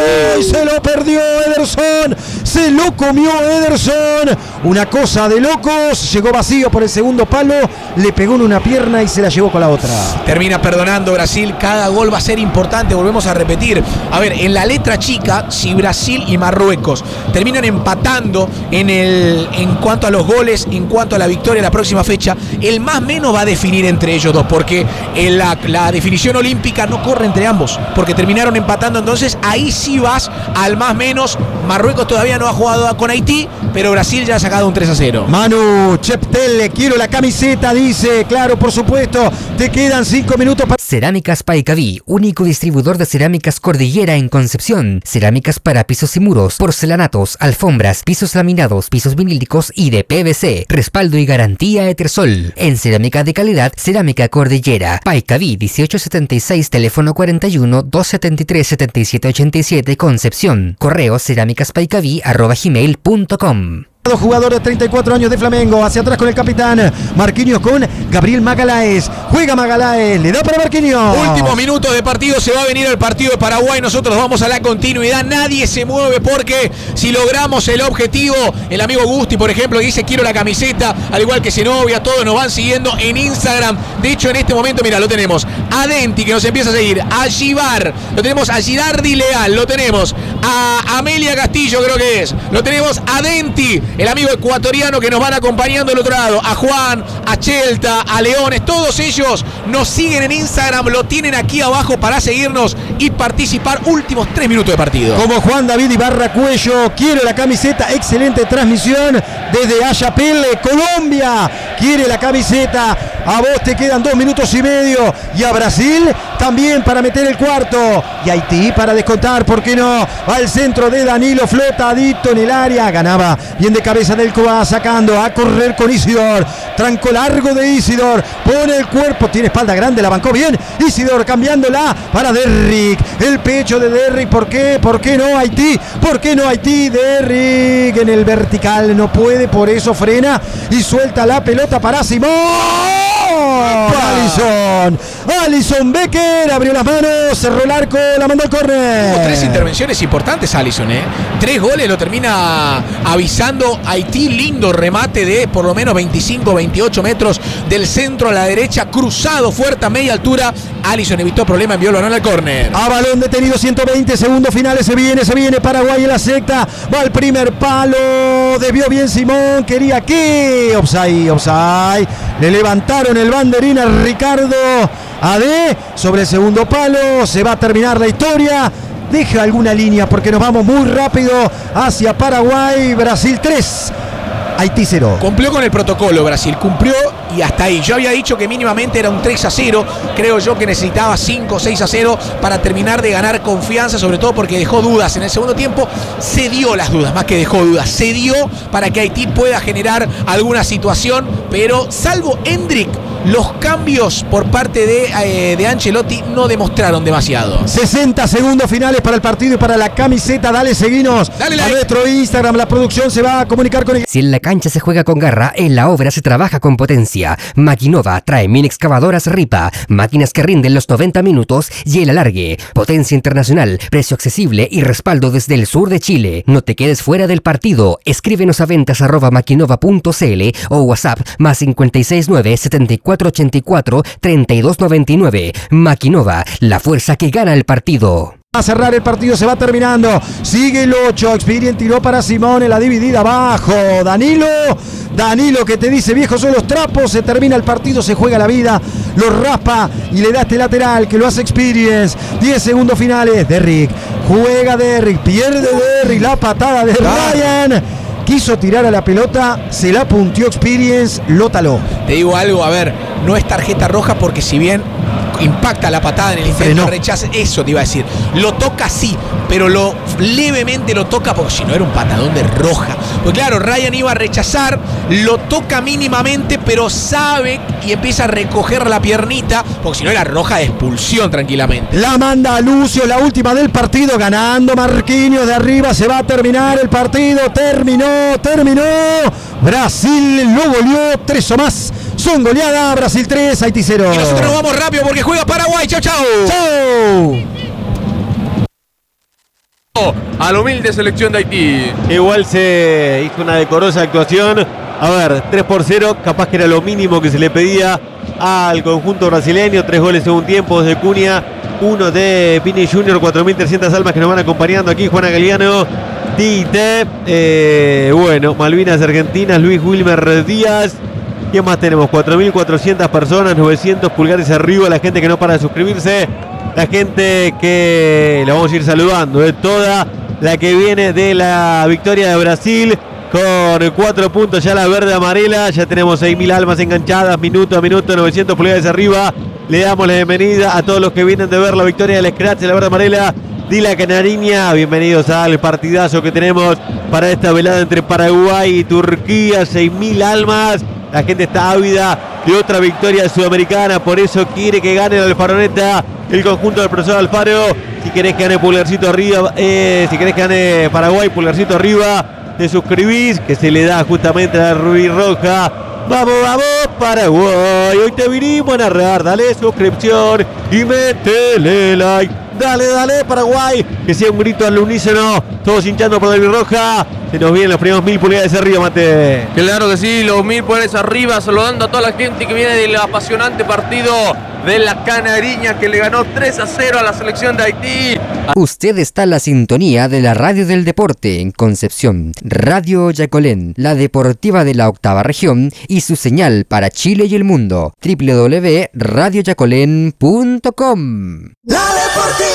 y se lo perdió Ederson, se lo comió Ederson, una cosa de locos, llegó vacío por el segundo palo, le pegó en una pierna y se la llevó con la otra. Termina perdonando Brasil, cada gol va a ser importante, volvemos a repetir. A ver, en la letra chica, si Brasil y Marruecos terminan empatando en, el, en cuanto a los goles, en cuanto a la victoria en la próxima fecha, el más menos va a definir entre ellos dos, porque en la, la definición olímpica no corre entre ambos, porque terminaron empatando, entonces ahí sí vas al más menos Marruecos todavía no ha jugado con Haití, pero Brasil ya ha sacado un tres a cero. Manu Cheptel, quiero la camiseta, dice. Claro, por supuesto, te quedan cinco minutos para... Cerámicas Paicaví, único distribuidor de cerámicas Cordillera en Concepción. Cerámicas para pisos y muros, porcelanatos, alfombras, pisos laminados, pisos vinílicos y de P V C. Respaldo y garantía Etersol. En cerámica de calidad, Cerámica Cordillera. Paicaví, dieciocho setenta y seis, teléfono cuarenta y uno, doscientos setenta y tres, setenta y siete ochenta y siete, Concepción. Correo cerámicaspaicaví arroba gmail punto com. Jugador de treinta y cuatro años de Flamengo, hacia atrás con el capitán Marquinhos con Gabriel Magaláes. Juega Magaláes, le da para Marquinhos. Últimos minutos de partido, se va a venir el partido de Paraguay. Nosotros vamos a la continuidad, nadie se mueve porque si logramos el objetivo, el amigo Gusti, por ejemplo, dice quiero la camiseta, al igual que Zenobia, todos nos van siguiendo en Instagram. De hecho, en este momento, mira, lo tenemos a Denti, que nos empieza a seguir, a Givar, lo tenemos a Girardi Leal, lo tenemos a Amelia Castillo, creo que es, lo tenemos a Denti, el amigo ecuatoriano que nos van acompañando del otro lado, a Juan, a Chelta, a Leones, todos ellos nos siguen en Instagram, lo tienen aquí abajo para seguirnos y participar. Últimos tres minutos de partido. Como Juan David Ibarra Cuello, quiere la camiseta, excelente transmisión desde Ayapel, Colombia, quiere la camiseta, a vos te quedan dos minutos y medio, y a Brasil también para meter el cuarto, y Haití para descontar, ¿por qué no? Al centro de Danilo, flotadito en el área, ganaba bien de cabeza del Coa, sacando a correr con Isidor, tranco largo de Isidor, pone el cuerpo, tiene espalda grande, la bancó bien, Isidor cambiándola para Derrick, el pecho de Derrick, ¿por qué? ¿Por qué no Haití? ¿Por qué no Haití? Derrick en el vertical, no puede, por eso frena y suelta la pelota para Simón. Alison, Alison Becker abrió las manos, cerró el arco, la mandó al córner. Hubo tres intervenciones importantes, Alison, ¿eh? Tres goles, lo termina avisando Haití. Lindo remate de por lo menos veinticinco, veintiocho metros del centro a la derecha, cruzado fuerte a media altura. Alison evitó problema, envió el balón al córner. A balón detenido, ciento veinte segundos finales, se viene, se viene Paraguay en la secta, va al primer palo, debió bien Simón, quería que, offside, offside, le levantaron el banderín a Ricardo Ade sobre el segundo palo, se va a terminar la historia. Deja alguna línea porque nos vamos muy rápido hacia Paraguay. Brasil tres, Haití cero. Cumplió con el protocolo Brasil, cumplió y hasta ahí. Yo había dicho que mínimamente era un tres a cero. Creo yo que necesitaba cinco o seis a cero para terminar de ganar confianza, sobre todo porque dejó dudas. En el segundo tiempo se dio las dudas, más que dejó dudas. Se dio para que Haití pueda generar alguna situación, pero salvo Hendrick, los cambios por parte de, eh, de Ancelotti no demostraron demasiado. sesenta segundos finales para el partido y para la camiseta. Dale, seguinos Dale a like. nuestro Instagram. La producción se va a comunicar con el... Si en la cancha se juega con garra, en la obra se trabaja con potencia. Maquinova trae mini excavadoras Ripa, máquinas que rinden los noventa minutos y el alargue. Potencia internacional, precio accesible y respaldo desde el sur de Chile. No te quedes fuera del partido. Escríbenos a ventas arroba maquinova punto cl o WhatsApp más cinco seis nueve, setenta y cuatro ochenta y cuatro, treinta y dos noventa y nueve. Maquinova, la fuerza que gana el partido. A cerrar el partido, se va terminando. Sigue el ocho. Expedient tiró para Simón en la dividida abajo. Danilo. Danilo que te dice viejos son los trapos. Se termina el partido, se juega la vida. Lo raspa y le da este lateral que lo hace Experience. diez segundos finales. Derrick. Juega Derrick. Pierde Derrick. La patada de Ryan. Quiso tirar a la pelota. Se la puntió Experience. Lo taló. Te digo algo, a ver, no es tarjeta roja porque si bien impacta la patada en el intento de rechazo, eso te iba a decir, lo toca sí, pero lo levemente lo toca porque si no era un patadón de roja. Pues claro, Ryan iba a rechazar, lo toca mínimamente, pero sabe y empieza a recoger la piernita, porque si no era roja de expulsión tranquilamente. La manda a Lucio, la última del partido, ganando Marquinhos de arriba, se va a terminar el partido, terminó, terminó, Brasil lo goleó, tres o más, son goleada, Brasil tres, Haití cero. Y nosotros nos vamos rápido porque juega Paraguay, chau chau. Chau. A la humilde selección de Haití. Igual se hizo una decorosa actuación. A ver, tres por cero, capaz que era lo mínimo que se le pedía al conjunto brasileño. Tres goles en un tiempo, dos de Cunha, uno de Pini Junior, cuatro mil trescientas almas que nos van acompañando aquí. Juana Galeano, Tite, eh, bueno, Malvinas Argentinas, Luis Wilmer Díaz. ¿Quién más tenemos? cuatro mil cuatrocientas personas, novecientos pulgares arriba, la gente que no para de suscribirse, la gente que la vamos a ir saludando, de toda la que viene de la victoria de Brasil. Con cuatro puntos ya la verde amarela. Ya tenemos seis mil almas enganchadas, minuto a minuto, novecientos pulgadas arriba. Le damos la bienvenida a todos los que vienen de ver la victoria del Scratch de la verde amarela de la Canariña. Bienvenidos al partidazo que tenemos para esta velada entre Paraguay y Turquía. seis mil almas. La gente está ávida de otra victoria sudamericana, por eso quiere que gane el Alfaroneta, el conjunto del profesor Alfaro. Si querés que gane pulgarcito arriba, eh, si querés que gane Paraguay, pulgarcito arriba, te suscribís, que se le da justamente a la Rubí Roja. Vamos, vamos, Paraguay, hoy te vinimos a narrar, dale suscripción y métele like. Dale, dale, Paraguay, que sea un grito al unísono, todos hinchando por la Rubí Roja. Se nos vienen los primeros mil pulgadas arriba, Mate. Claro que sí, los mil pulgadas arriba, saludando a toda la gente que viene del apasionante partido de la Canariña, que le ganó tres a cero a la selección de Haití. Usted está en la sintonía de la Radio del Deporte en Concepción, Radio Yacolén, la deportiva de la octava región y su señal para Chile y el mundo, doble u doble u doble u punto radio yacolén punto com. La Deportiva.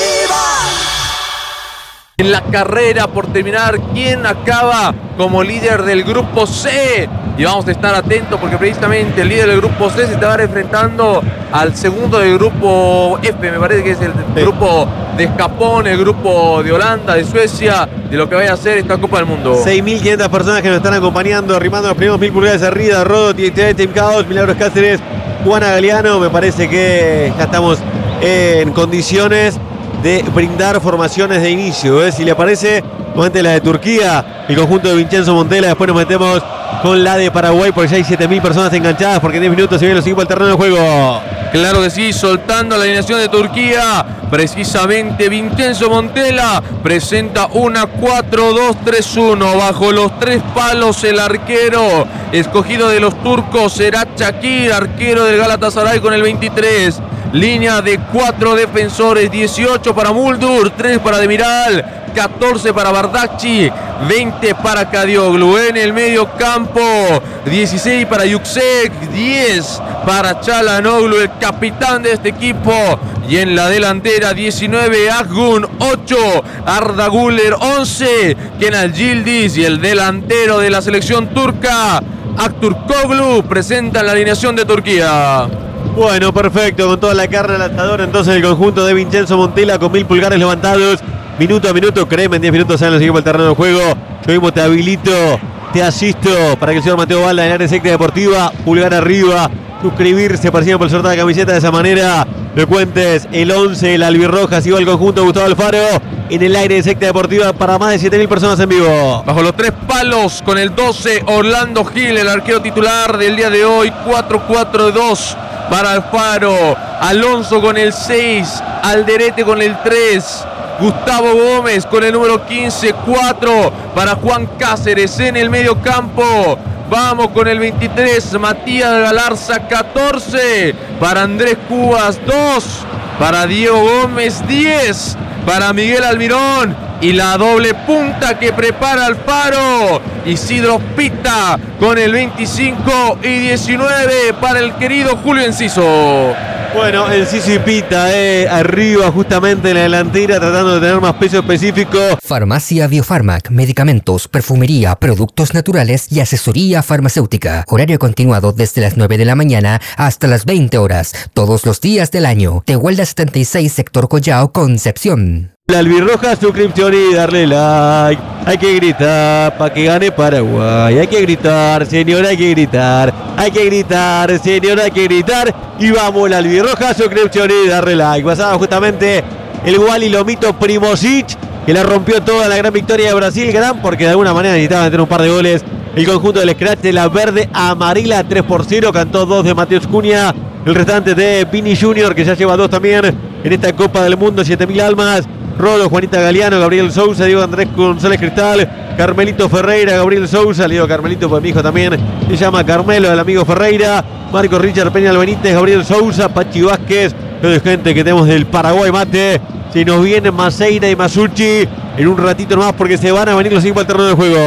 En la carrera por terminar, ¿quién acaba como líder del grupo C? Y vamos a estar atentos porque precisamente el líder del grupo C se estaba enfrentando al segundo del grupo F, me parece que es el sí. grupo de Japón, el grupo de Holanda, de Suecia, de lo que vaya a ser esta Copa del Mundo. seis mil quinientas personas que nos están acompañando, arrimando los primeros mil pulgadas arriba. Rodo, Team Caos, Milagros Cáceres, Juana Galeano. Me parece que ya estamos en condiciones de brindar formaciones de inicio, ¿eh? Si le parece, nuevamente la de Turquía, el conjunto de Vincenzo Montella. Después nos metemos con la de Paraguay porque ya hay siete mil personas enganchadas, porque en diez minutos se vienen los equipos al terreno de juego. Claro que sí, soltando la alineación de Turquía, precisamente Vincenzo Montella presenta una cuatro dos tres uno, bajo los tres palos el arquero escogido de los turcos será Shakir, arquero del Galatasaray con el veintitrés. Línea de cuatro defensores, dieciocho para Muldur, tres para Demiral, catorce para Bardacci, veinte para Kadioglu. En el medio campo, dieciséis para Yuksek, diez para Çalhanoğlu, el capitán de este equipo. Y en la delantera, diecinueve Akgun, ocho Arda Güler, once Kenan Yildiz. Y el delantero de la selección turca, Aktürkoğlu, presenta la alineación de Turquía. Bueno, perfecto, con toda la carne al asador, entonces el conjunto de Vincenzo Montella con mil pulgares levantados, minuto a minuto, créeme, en diez minutos salen los equipos al terreno de juego. Yo mismo te habilito, te asisto para que el señor Mateo Balda en área secta deportiva, pulgar arriba, suscribirse, participen por el sorteo de la camiseta, de esa manera le cuentes el once, el albirroja, sigo el conjunto de Gustavo Alfaro en el aire de secta deportiva para más de siete mil personas en vivo. Bajo los tres palos con el doce, Orlando Gil, el arquero titular del día de hoy, cuatro cuatro dos. Para Alfaro, Alonso con el seis, Alderete con el tres, Gustavo Gómez con el número quince, cuatro para Juan Cáceres en el medio campo. Vamos con el veintitrés, Matías Galarza, catorce para Andrés Cubas, dos para Diego Gómez, diez para Miguel Almirón. Y la doble punta que prepara Alfaro, Isidro Pita con el veinticinco y diecinueve para el querido Julio Enciso. Bueno, Enciso y Pita eh, arriba justamente en la delantera, tratando de tener más peso específico. Farmacia Biofarmac, medicamentos, perfumería, productos naturales y asesoría farmacéutica. Horario continuado desde las nueve de la mañana hasta las veinte horas, todos los días del año. Tehuelda setenta y seis, sector Collao, Concepción. La albirroja, suscripción y darle like. Hay que gritar para que gane Paraguay. Hay que gritar, señor, hay que gritar. Hay que gritar, señor, hay que gritar. Y vamos, la albirroja, suscripción y darle like. Pasaba justamente el Wally Lomito Primosic, que la rompió toda la gran victoria de Brasil. Gran porque de alguna manera necesitaba meter un par de goles. El conjunto del Scratch de la verde amarela, tres por cero. Cantó dos de Mateus Cunha. El restante de Vini Junior, que ya lleva dos también en esta Copa del Mundo, siete mil almas. Rodo, Juanita Galeano, Gabriel Sousa, Diego Andrés González Cristal, Carmelito Ferreira, Gabriel Sousa, le digo Carmelito pues mi hijo también se llama Carmelo, el amigo Ferreira, Marco Richard Peña Benítez, Gabriel Sousa, Pachi Vázquez, toda la gente que tenemos del Paraguay, Mate. Si nos vienen Maceira y Masucci en un ratito nomás porque se van a venir los equipos al terreno de juego.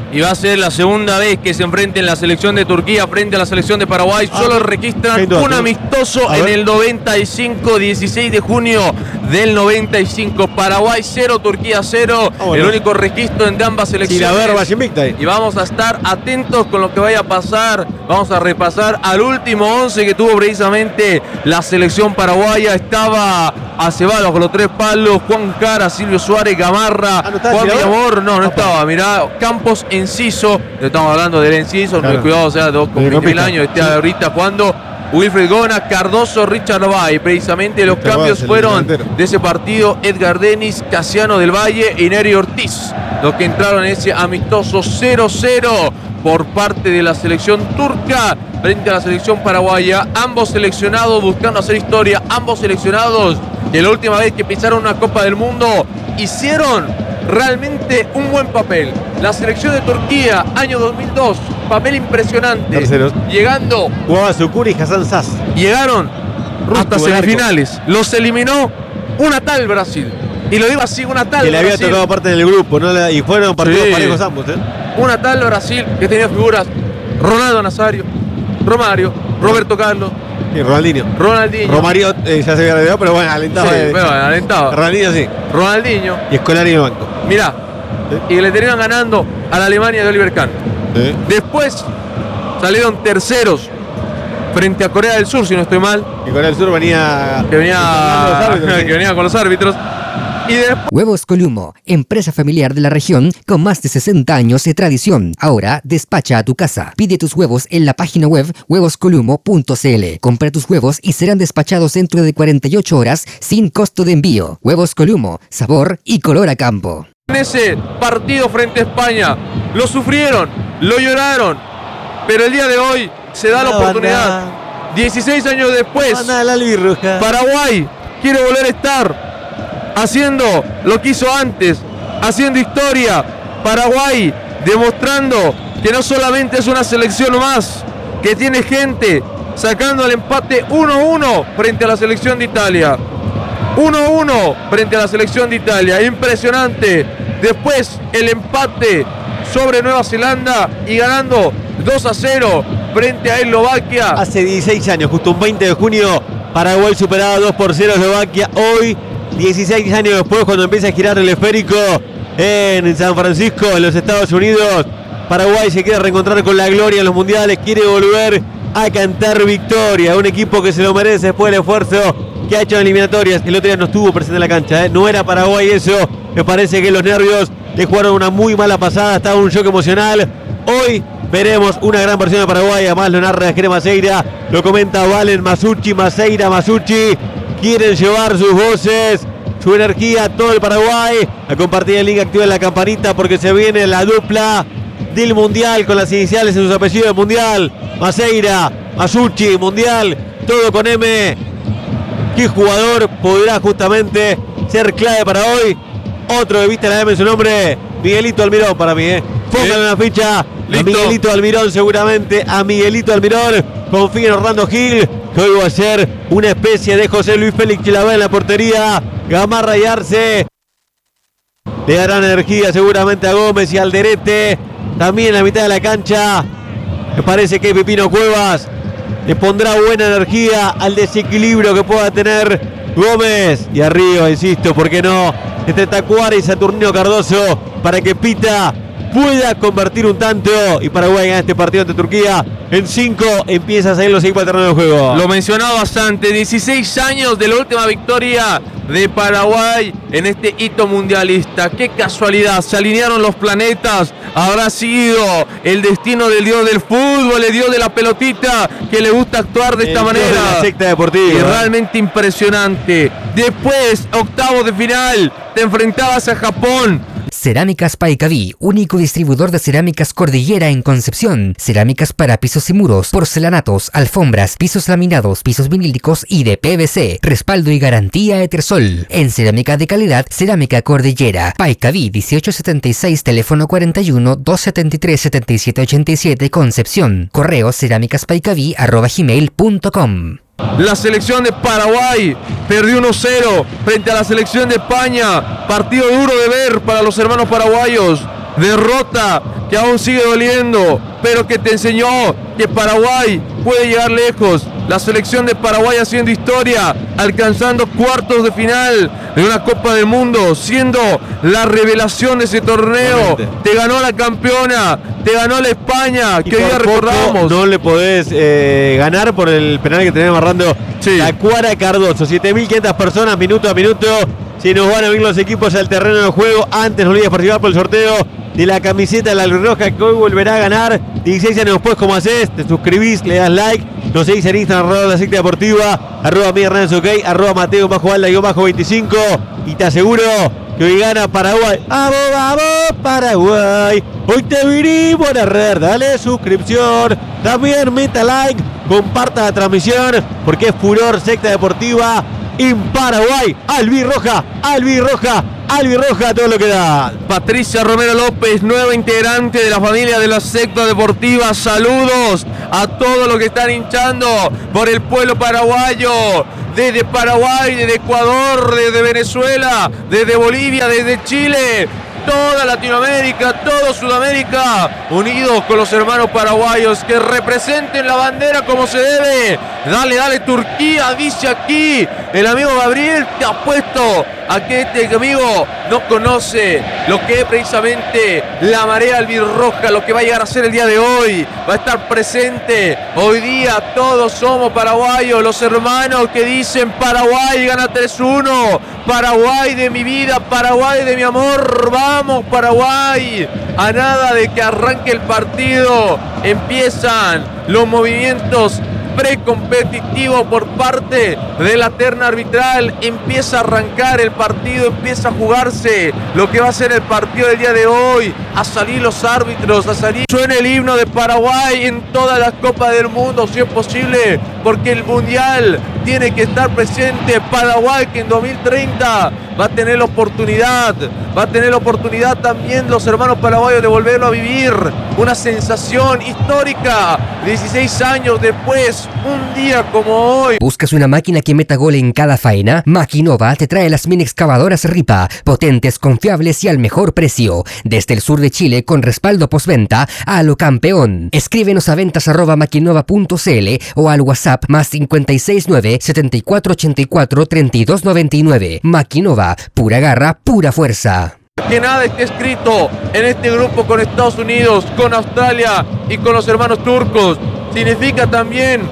y va a ser la segunda vez que se enfrenten la selección de Turquía frente a la selección de Paraguay. Solo ah, registran un amistoso en el noventa y cinco, dieciséis de junio del noventa y cinco. Paraguay cero, Turquía cero. Ah, bueno. El único registro entre ambas selecciones. Y la verba invicta ahí. Y vamos a estar atentos con lo que vaya a pasar. Vamos a repasar al último once que tuvo precisamente la selección paraguaya. Estaba Acevedo con los tres palos, Juan Cara, Silvio Suárez, Gamarra, ah, ¿no Juan Villamor, no, no Opa. estaba, mirá, Campos, Enciso, estamos hablando del Enciso, claro. Cuidado, o sea, con veinte mil años, está sí. ahorita jugando Wilfred Gona, Cardoso, Richard Bay. Precisamente los Richard cambios Vaz, fueron de ese partido Edgar Denis, Casiano del Valle y Neri Ortiz, los que entraron en ese amistoso cero cero por parte de la selección turca frente a la selección paraguaya. Ambos seleccionados buscando hacer historia, ambos seleccionados que la última vez que pisaron una Copa del Mundo hicieron realmente un buen papel. La selección de Turquía, año dos mil dos, papel impresionante. Terceros. Llegando. Jugaba Sukuri y Hassan Sass. Llegaron hasta semifinales. Los eliminó una tal Brasil. Y lo digo así, una tal que le había Brasil. tocado parte del grupo, ¿no? Y fueron partidos sí. parejos ambos, ¿eh? Una tal Brasil que tenía figuras Ronaldo Nazario, Romario, Roberto Carlos. Y Ronaldinho. Ronaldinho. Romario eh, ya se había retirado, pero bueno, alentaba. Sí, de... pero alentaba. Ronaldinho sí. Ronaldinho. Y Scolari en el banco. Mirá. ¿Sí? Y le terminan ganando a la Alemania de Oliver Kahn. ¿Sí? Después salieron terceros frente a Corea del Sur, si no estoy mal. Y Corea del Sur venía. Que venía, árbitros, que venía con los árbitros. Y después... Huevos Columo, empresa familiar de la región con más de sesenta años de tradición. Ahora despacha a tu casa. Pide tus huevos en la página web huevos columo punto c l. Compra tus huevos y serán despachados dentro de cuarenta y ocho horas sin costo de envío. Huevos Columo, sabor y color a campo. En ese partido frente a España lo sufrieron, lo lloraron, pero el día de hoy se da la oportunidad. dieciséis años después, Paraguay quiere volver a estar haciendo lo que hizo antes, haciendo historia. Paraguay demostrando que no solamente es una selección más, que tiene gente, sacando el empate uno uno frente a la selección de Italia. uno uno frente a la selección de Italia, impresionante. Después el empate sobre Nueva Zelanda y ganando dos a cero frente a Eslovaquia. Hace dieciséis años, justo un veinte de junio, Paraguay superaba dos por cero a Eslovaquia. Hoy, dieciséis años después, cuando empieza a girar el esférico en San Francisco, en los Estados Unidos, Paraguay se quiere reencontrar con la gloria en los mundiales, quiere volver a cantar victoria. Un equipo que se lo merece después del esfuerzo que ha hecho en eliminatorias. El otro día no estuvo presente en la cancha, ¿eh? No era Paraguay eso. Me parece que los nervios le jugaron una muy mala pasada. Estaba un shock emocional. Hoy veremos una gran versión de Paraguay. Además lo narra Jerez Maceira, lo comenta Valen Masucci, Maceira, Masucci. Quieren llevar sus voces, su energía a todo el Paraguay. A compartir el link, activen la campanita porque se viene la dupla del Mundial con las iniciales en sus apellidos. Mundial, Maceira, Masucci, Mundial, todo con M. ¿Qué jugador podrá justamente ser clave para hoy? Otro que viste la M en su nombre, Miguelito Almirón para mí, ¿eh? Pónganle una ficha Listo. A Miguelito Almirón seguramente, a Miguelito Almirón. Confía en Orlando Gil, que hoy va a ser una especie de José Luis Félix Chilavá en la portería. Gamarra y Arce le darán energía seguramente a Gómez y Alderete. También en la mitad de la cancha me parece que Pipino Cuevas le pondrá buena energía al desequilibrio que pueda tener Gómez. Y arriba, insisto, ¿por qué no? Este Tacuara y Saturnino Cardoso para que Pita pueda convertir un tanto y Paraguay gana este partido ante Turquía. En cinco empieza a salir los equipos al terreno de juego. Lo mencionaba bastante, dieciséis años de la última victoria de Paraguay en este hito mundialista. Qué casualidad, se alinearon los planetas. Habrá sido el destino del dios del fútbol, el dios de la pelotita, que le gusta actuar de el esta manera. De la secta deportiva. Y realmente impresionante. Después, octavos de final, te enfrentabas a Japón. Cerámicas Paicaví, único distribuidor de cerámicas Cordillera en Concepción. Cerámicas para pisos y muros, porcelanatos, alfombras, pisos laminados, pisos vinílicos y de P V C. Respaldo y garantía Etersol. En cerámica de calidad, Cerámica Cordillera. Paicaví dieciocho setenta y seis, teléfono cuarenta y uno, doscientos setenta y tres, setenta y siete ochenta y siete, Concepción. Correo cerámicaspaicaví arroba gmail punto com. La selección de Paraguay perdió uno cero frente a la selección de España. Partido duro de ver para los hermanos paraguayos. derrota que aún sigue doliendo, pero que te enseñó que Paraguay puede llegar lejos. La selección de Paraguay haciendo historia, alcanzando cuartos de final de una Copa del Mundo, siendo la revelación de ese torneo. Realmente. Te ganó la campeona, te ganó la España, y que hoy día recordamos. No le podés eh, ganar por el penal que tenés amarrando sí. la Cuara Cardoso. siete mil quinientas personas, minuto a minuto. Si nos van a venir los equipos al terreno de juego, antes no olvides participar por el sorteo de la camiseta de la Albirroja, que hoy volverá a ganar. dieciséis años después, como haces, te suscribís, le das like, nos seguís en Instagram, arroba la secta deportiva, arroba mi Hernández OK, arroba Mateo bajo Alda bajo veinticinco, y te aseguro que hoy gana Paraguay. ¡Vamos, vamos, Paraguay! Hoy te vinimos a narrar, dale suscripción, también meta like, comparta la transmisión, porque es furor secta deportiva en Paraguay. Albirroja, albirroja, albirroja, todo lo que da. Patricia Romero López, nueva integrante de la familia de la secta deportiva. Saludos a todos los que están hinchando por el pueblo paraguayo. Desde Paraguay, desde Ecuador, desde Venezuela, desde Bolivia, desde Chile. Toda Latinoamérica, todo Sudamérica, unidos con los hermanos paraguayos que representen la bandera como se debe. Dale, dale Turquía, dice aquí el amigo Gabriel. Te apuesto a que este amigo no conoce lo que es precisamente la marea albirroja, lo que va a llegar a ser el día de hoy. Va a estar presente. Hoy día todos somos paraguayos, los hermanos que dicen Paraguay gana tres uno. Paraguay de mi vida, Paraguay de mi amor. Vamos Paraguay. A nada de que arranque el partido, empiezan los movimientos precompetitivo por parte de la terna arbitral. Empieza a arrancar el partido, empieza a jugarse lo que va a ser el partido del día de hoy. A salir los árbitros, a salir. Suena el himno de Paraguay en todas las copas del mundo, si es posible, porque el mundial tiene que estar presente. Paraguay, que en dos mil treinta va a tener la oportunidad, va a tener la oportunidad también los hermanos paraguayos de volverlo a vivir. Una sensación histórica, dieciséis años después, un día como hoy. ¿Buscas una máquina que meta gol en cada faena? Maquinova te trae las mini excavadoras Ripa, potentes, confiables y al mejor precio. Desde el sur de Chile, con respaldo postventa a lo campeón. Escríbenos a ventas arroba maquinova punto cl o al WhatsApp más cincuenta y seis nueve, setenta y cuatro ochenta y cuatro, treinta y dos noventa y nueve. Maquinova, pura garra, pura fuerza. Que nada esté escrito en este grupo con Estados Unidos, con Australia y con los hermanos turcos. Significa también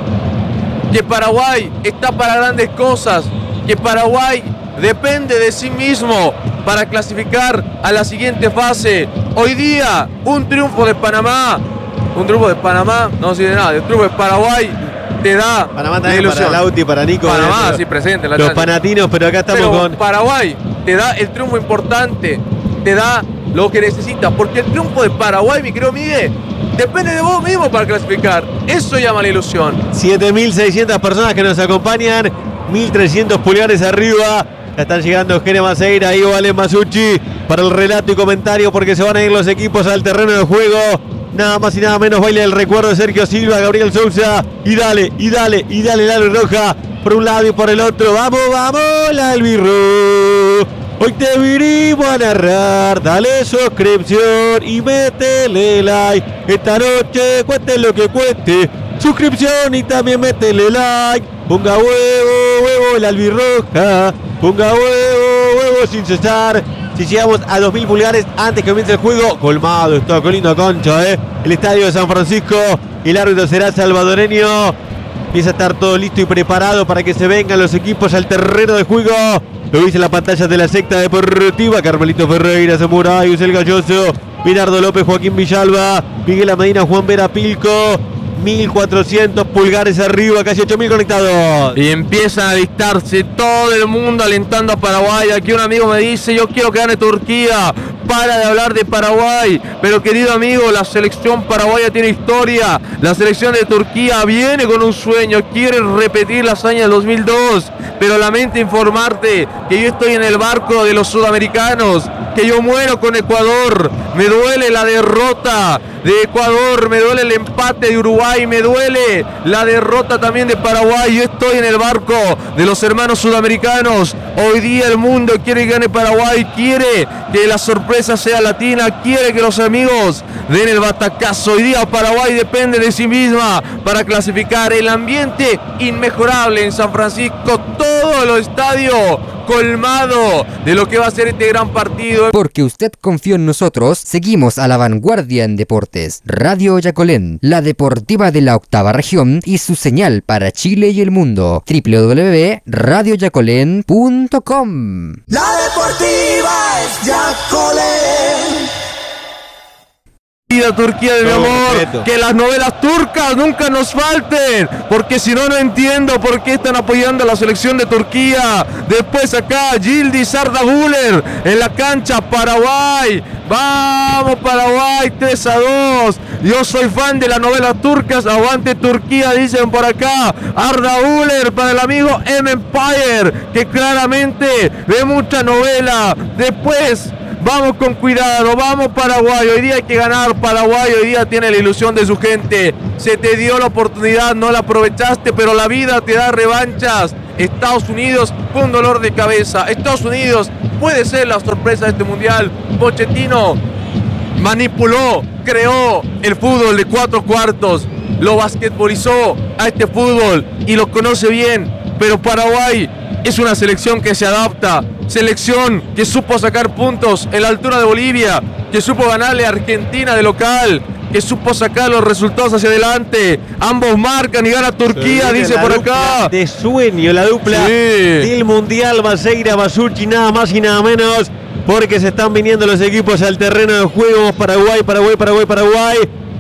que Paraguay está para grandes cosas, que Paraguay depende de sí mismo para clasificar a la siguiente fase. Hoy día, un triunfo de Panamá, un triunfo de Panamá, no sirve de nada, el triunfo de Paraguay te da Panamá también ilusión. Para Lauti, para Nico. Panamá, pero, sí, presente. La los chance. panatinos, pero acá estamos pero con... Paraguay te da el triunfo importante, te da lo que necesitas, porque el triunfo de Paraguay, mi querido Miguel, depende de vos mismo para clasificar. Eso llama la ilusión. siete mil seiscientas personas que nos acompañan, mil trescientos pulgares arriba. Ya están llegando Gene Maceira y Vale Masucci para el relato y comentario, porque se van a ir los equipos al terreno de juego. Nada más y nada menos baila el recuerdo de Sergio Silva, Gabriel Sousa. Y dale, y dale, y dale la Albirroja por un lado y por el otro. Vamos, vamos, la Albirroja. Hoy te vinimos a narrar. Dale suscripción y métele like. Esta noche cueste lo que cueste. Suscripción y también métele like. Ponga huevo, huevo la Albirroja. Ponga huevo, huevo sin cesar. Si llegamos a dos mil pulgares antes que comience el juego, colmado, está con linda cancha, ¿eh? El estadio de San Francisco, el árbitro será salvadoreño. Empieza a estar todo listo y preparado para que se vengan los equipos al terreno de juego. Lo dice en la pantalla de la secta deportiva. Carmelito Ferreira, Samurai, El Galloso, Mirardo López, Joaquín Villalba, Miguel Medina, Juan Vera Pilco. mil cuatrocientos pulgares arriba, casi ocho mil conectados. Y empiezan a dictarse todo el mundo alentando a Paraguay. Aquí un amigo me dice, yo quiero que gane Turquía. Para de hablar de Paraguay. Pero querido amigo, la selección paraguaya tiene historia. La selección de Turquía viene con un sueño. Quiere repetir la hazaña del dos mil dos. Pero lamento informarte que yo estoy en el barco de los sudamericanos. que yo muero con Ecuador. Me duele la derrota de Ecuador, me duele el empate de Uruguay, me duele la derrota también de Paraguay. Yo estoy en el barco de los hermanos sudamericanos. Hoy día el mundo quiere que gane Paraguay, quiere que la sorpresa sea latina, quiere que los amigos den el batacazo. Hoy día Paraguay depende de sí misma para clasificar. El ambiente inmejorable en San Francisco, todo el estadio colmado de lo que va a ser este gran partido. Porque usted confió en nosotros, seguimos a la vanguardia en deportes. Radio Yacolén, la deportiva de la octava región y su señal para Chile y el mundo. doble u doble u doble u punto radio yacolén punto com. La deportiva es Yacolén. Turquía de mi amor, que las novelas turcas nunca nos falten, porque si no, no entiendo por qué están apoyando a la selección de Turquía. Después acá, Yildiz Arda Güler en la cancha, Paraguay. Vamos Paraguay, tres a dos. Yo soy fan de las novelas turcas, aguante Turquía, dicen por acá. Arda Güler para el amigo M Empire, que claramente ve mucha novela. Después, vamos con cuidado, vamos Paraguay, hoy día hay que ganar Paraguay, hoy día tiene la ilusión de su gente, se te dio la oportunidad, no la aprovechaste, pero la vida te da revanchas. Estados Unidos con dolor de cabeza, Estados Unidos puede ser la sorpresa de este mundial. Pochettino manipuló, creó el fútbol de cuatro cuartos, lo basquetbolizó a este fútbol y lo conoce bien, pero Paraguay es una selección que se adapta, selección que supo sacar puntos en la altura de Bolivia, que supo ganarle a Argentina de local, que supo sacar los resultados hacia adelante. Ambos marcan y gana Turquía, dice por acá. De sueño, la dupla sí. del Mundial, Baseira, Basucci, nada más y nada menos, porque se están viniendo los equipos al terreno de juego. Paraguay, Paraguay, Paraguay, Paraguay.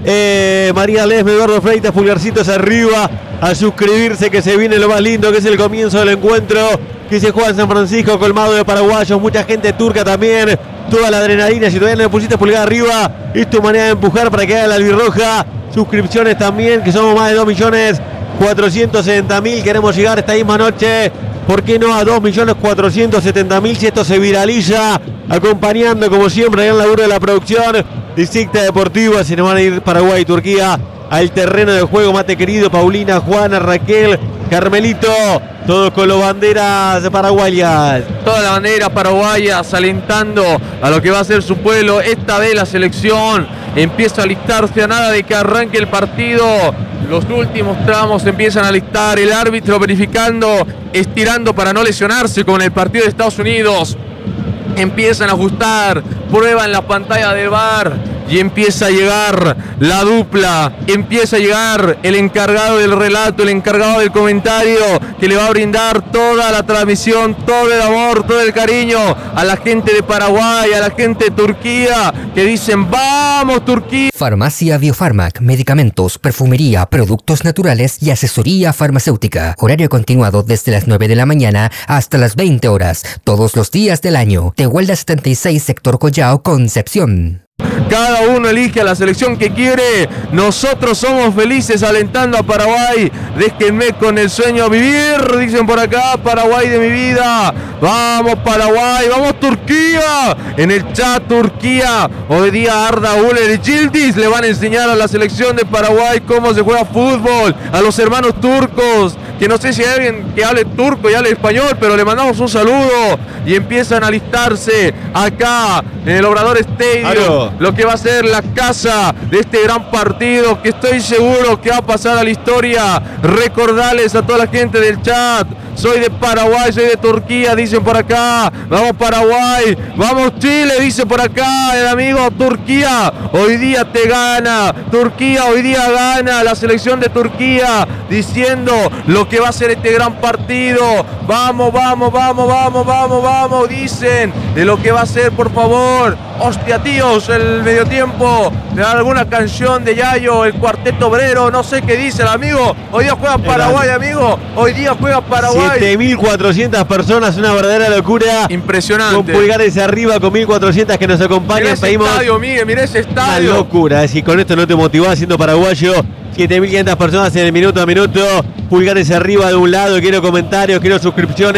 Eh, María Lesme, Eduardo Freitas, pulgarcitos arriba, a suscribirse, que se viene lo más lindo, que es el comienzo del encuentro que se juega en San Francisco, colmado de paraguayos, mucha gente turca también, toda la adrenalina. Si todavía no le pusiste pulgar arriba, es tu manera de empujar para que haga la albirroja. Suscripciones también, que somos más de dos millones cuatrocientos setenta mil, queremos llegar esta misma noche, ¿por qué no a dos millones cuatrocientos setenta mil si esto se viraliza? Acompañando como siempre el laburo de la producción de Sicta Deportiva. Se nos van a ir Paraguay y Turquía al terreno de juego, mate querido, Paulina, Juana, Raquel, Carmelito, todos con las banderas paraguayas. Toda la bandera paraguaya alentando a lo que va a ser su pueblo. Esta vez la selección empieza a alistarse a nada de que arranque el partido. Los últimos tramos empiezan a alistar, el árbitro verificando, estirando para no lesionarse con el partido de Estados Unidos. Empiezan a ajustar, prueban la pantalla del V A R y empieza a llegar la dupla, empieza a llegar el encargado del relato, el encargado del comentario, que le va a brindar toda la transmisión, todo el amor, todo el cariño a la gente de Paraguay, a la gente de Turquía, que dicen ¡vamos Turquía! Farmacia Biofarmac, medicamentos, perfumería, productos naturales y asesoría farmacéutica. Horario continuado desde las nueve de la mañana hasta las veinte horas, todos los días del año. Tehuelda setenta y seis, sector Collao, Concepción. Cada uno elige a la selección que quiere. Nosotros somos felices alentando a Paraguay. Déjenme con el sueño a vivir, dicen por acá. Paraguay de mi vida. Vamos Paraguay, vamos Turquía. En el chat Turquía. Hoy día Arda Güler y Yildiz le van a enseñar a la selección de Paraguay cómo se juega fútbol. A los hermanos turcos, que no sé si hay alguien que hable turco y hable español, pero le mandamos un saludo. Y empiezan a alistarse acá en el Obrador Stadium. Claro. Lo que va a ser la casa de este gran partido, que estoy seguro que va a pasar a la historia. Recordarles a toda la gente del chat, soy de Paraguay, soy de Turquía, dicen por acá. Vamos Paraguay, vamos Chile, dice por acá el amigo. Turquía hoy día te gana, Turquía hoy día gana, la selección de Turquía, diciendo lo que va a ser este gran partido. Vamos, vamos, vamos, vamos, vamos, vamos, dicen de lo que va a ser, por favor. Hostia, tíos, el medio tiempo de alguna canción de Yayo, el Cuarteto Obrero, no sé qué dice el amigo. Hoy día juega Paraguay, amigo. Hoy día juega Paraguay. siete mil cuatrocientas personas, una verdadera locura. Impresionante. Con pulgares arriba, con mil cuatrocientas que nos acompañan. Mirá ese Pedimos estadio, Miguel, mirá ese estadio. Una locura, si con esto no te motivás siendo paraguayo. siete mil quinientas personas en el minuto a minuto. Pulgares arriba de un lado, quiero comentarios, quiero suscripciones.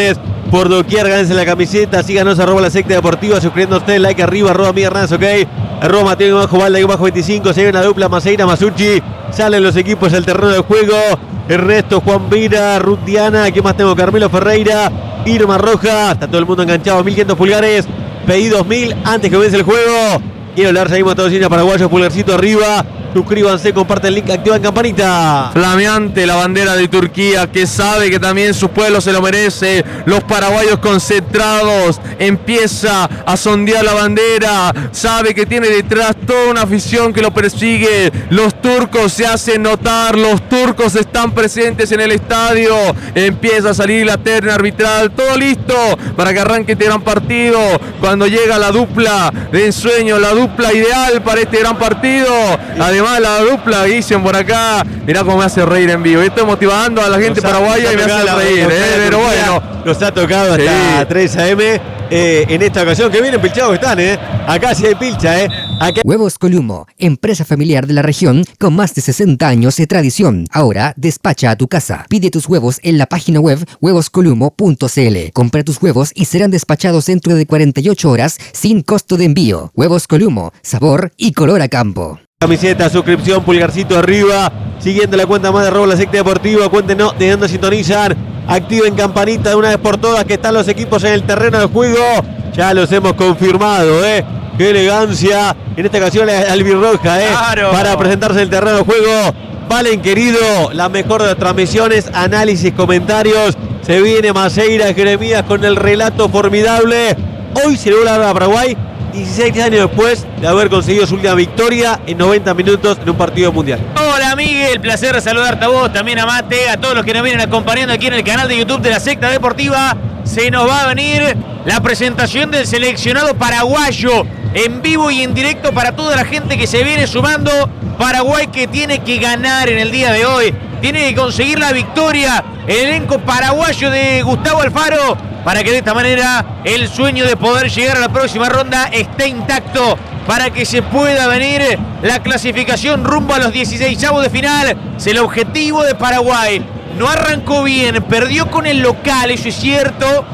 por doquier. Gánense la camiseta, síganos arroba la secta deportiva, suscribiéndose, like arriba, arroba Miguel Hernández, ok, arroba Mateo bajo Valde bajo veinticinco, se ve una dupla Maceira Masucci, salen los equipos al terreno de juego. Ernesto, Juan Vira, Ruth Diana, ¿qué más tengo? Carmelo Ferreira, Irma Roja, está todo el mundo enganchado, mil quinientos pulgares, pedí dos mil antes que comience el juego. Quiero hablar, seguimos a todos los paraguayos, pulgarcito arriba. Suscríbanse, comparten el link, activan campanita. Flameante la bandera de Turquía, que sabe que también su pueblo se lo merece. Los paraguayos concentrados, empieza a sondear la bandera. Sabe que tiene detrás toda una afición que lo persigue. Los turcos se hacen notar, los turcos están presentes en el estadio. Empieza a salir la terna arbitral, todo listo para que arranque este gran partido. Cuando llega la dupla de ensueño, la dupla ideal para este gran partido. Además, la dupla, dicen por acá, mirá cómo me hace reír en vivo. Estoy motivando a la gente nos paraguaya ha, y me hace la, reír, eh, pero bueno. Nos ha tocado hasta sí. tres a eme eh, en esta ocasión. Que vienen pilchados están, eh. Acá sí hay pilcha, eh. Acá... Huevos Columo, empresa familiar de la región con más de sesenta años de tradición. Ahora despacha a tu casa. Pide tus huevos en la página web huevos columo punto c l. Compra tus huevos y serán despachados dentro de cuarenta y ocho horas sin costo de envío. Huevos Columo, sabor y color a campo. Camiseta, suscripción, pulgarcito arriba, siguiendo la cuenta más de arroba la secta deportiva. Cuéntenos de dónde sintonizan, activen campanita de una vez por todas, que están los equipos en el terreno de juego. Ya los hemos confirmado, eh. Qué elegancia, en esta ocasión la albirroja, eh. Claro. Para presentarse en el terreno de juego. Valen, querido, la mejor de las transmisiones, análisis, comentarios. Se viene Maceira Jeremías con el relato formidable. Hoy se logra a Paraguay, dieciséis años después de haber conseguido su última victoria en noventa minutos en un partido mundial. Hola Miguel, placer saludarte a vos, también a Mate, a todos los que nos vienen acompañando aquí en el canal de YouTube de la Secta Deportiva. Se nos va a venir la presentación del seleccionado paraguayo en vivo y en directo para toda la gente que se viene sumando. Paraguay que tiene que ganar en el día de hoy, tiene que conseguir la victoria. El elenco paraguayo de Gustavo Alfaro, para que de esta manera el sueño de poder llegar a la próxima ronda esté intacto, para que se pueda venir la clasificación rumbo a los dieciseisavos de final. Es el objetivo de Paraguay. No arrancó bien, perdió con el local, eso es cierto.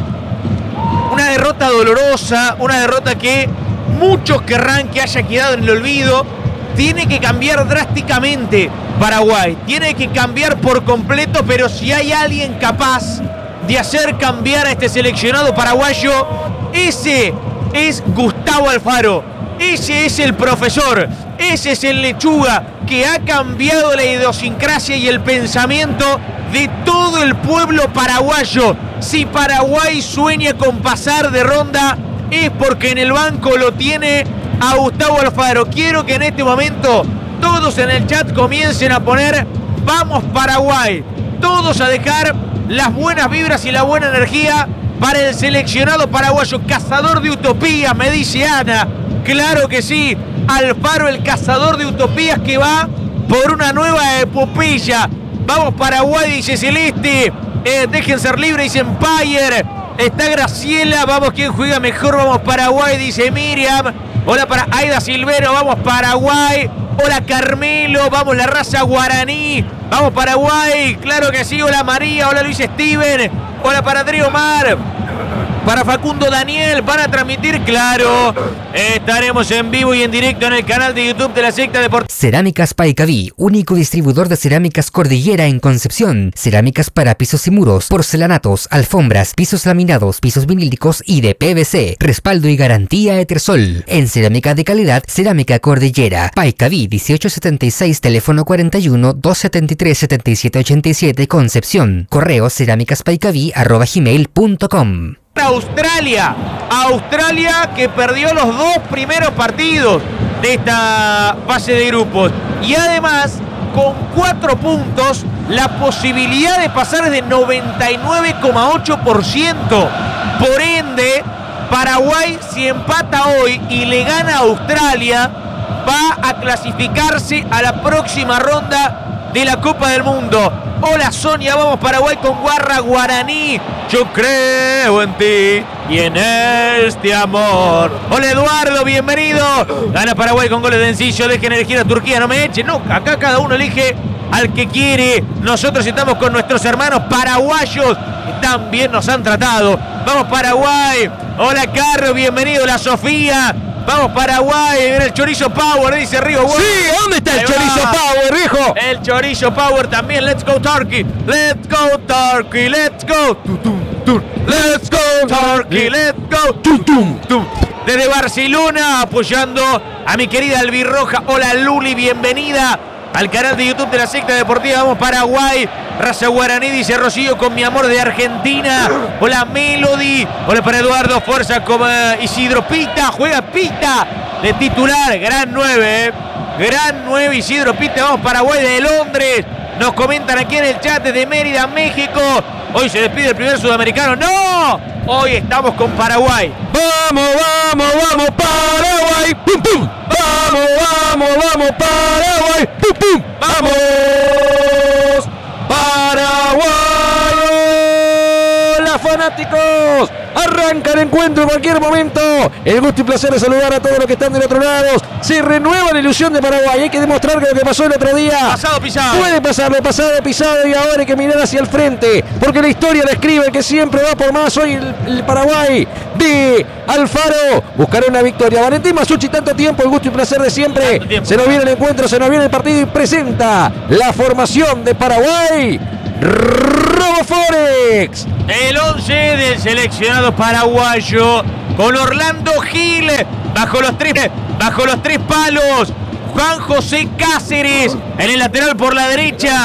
Una derrota dolorosa, una derrota que muchos querrán que haya quedado en el olvido. Tiene que cambiar drásticamente Paraguay, tiene que cambiar por completo, pero si hay alguien capaz de hacer cambiar a este seleccionado paraguayo, ese es Gustavo Alfaro, ese es el profesor, ese es el lechuga que ha cambiado la idiosincrasia y el pensamiento de todo el pueblo paraguayo. Si Paraguay sueña con pasar de ronda, es porque en el banco lo tiene a Gustavo Alfaro. Quiero que en este momento todos en el chat comiencen a poner "Vamos Paraguay", todos a dejar las buenas vibras y la buena energía para el seleccionado paraguayo, cazador de utopías, me dice Ana. Claro que sí, Alfaro, el cazador de utopías que va por una nueva epopeya. Vamos Paraguay, dice Celeste. Eh, dejen ser libres, dice Empire. Está Graciela, vamos, quien juega mejor, vamos Paraguay, dice Miriam. Hola para Aida Silvero, vamos Paraguay. Hola Carmelo, vamos la raza guaraní. Vamos Paraguay, claro que sí. Hola María, hola Luis Steven. Hola para Adri Omar. Para Facundo Daniel, van a transmitir, claro. Estaremos en vivo y en directo en el canal de YouTube de la Secta Deportiva. Cerámicas Paicaví, único distribuidor de cerámicas Cordillera en Concepción. Cerámicas para pisos y muros, porcelanatos, alfombras, pisos laminados, pisos vinílicos y de P V C. Respaldo y garantía Etersol. En cerámica de calidad, Cerámica Cordillera. Paicaví dieciocho setenta y seis, teléfono cuarenta y uno, doscientos setenta y tres, setenta y siete ochenta y siete, Concepción. Correo cerámicaspaicaví arroba gmail punto com. Australia, Australia que perdió los dos primeros partidos de esta fase de grupos y además con cuatro puntos la posibilidad de pasar es de noventa y nueve coma ocho por ciento. Por ende, Paraguay si empata hoy y le gana a Australia va a clasificarse a la próxima ronda de la Copa del Mundo. Hola Sonia, vamos Paraguay con Guarra Guaraní. Yo creo en ti y en este amor. Hola Eduardo, bienvenido. Gana Paraguay con goles de Encillo. Dejen elegir a Turquía, no me echen. No, acá cada uno elige al que quiere. Nosotros estamos con nuestros hermanos paraguayos. tan bien nos han tratado. Vamos Paraguay. Hola Carlos, bienvenido. La Sofía. Vamos Paraguay. Viene el Chorizo Power, dice Río. Sí, ¿dónde está el Ahí Chorizo va. Power, viejo? El Chorizo Power también. Let's go Turkey. Let's go Turkey. Let's go. Tum, tum, tum. Let's go Turkey. Let's go. Tum, tum, tum. Desde Barcelona apoyando a mi querida Albirroja. Hola Luli, bienvenida al canal de YouTube de la Secta Deportiva. Vamos Paraguay. Raza Guaraní, dice Rocío, con mi amor de Argentina. Hola Melody. Hola para Eduardo, fuerza como Isidro Pita. Juega Pita de titular. Gran nueve, eh. Gran nueve Isidro Pita. Vamos Paraguay de Londres. Nos comentan aquí en el chat desde Mérida, México. Hoy se despide el primer sudamericano. ¡No! Hoy estamos con Paraguay. Vamos, vamos, vamos, Paraguay. Pum, pum. Vamos, vamos, vamos, Paraguay. Pum, pum. Vamos, Paraguay. Hola, fanáticos. Arranca el encuentro en cualquier momento. El gusto y placer de saludar a todos los que están del otro lado. Se renueva la ilusión de Paraguay. Hay que demostrar que lo que pasó el otro día Pasado pisado. puede pasar, lo pasado pisado, y ahora hay que mirar hacia el frente, porque la historia la escribe que siempre va por más. Hoy el, el Paraguay de Alfaro buscará una victoria. Valentín Masucci, tanto tiempo, el gusto y placer de siempre. Tiempo, Se nos viene el encuentro, se nos viene el partido y presenta la formación de Paraguay. RoboForex. El once del seleccionado paraguayo con Orlando Gil bajo los tres, bajo los tres palos. Juan José Cáceres en el lateral por la derecha.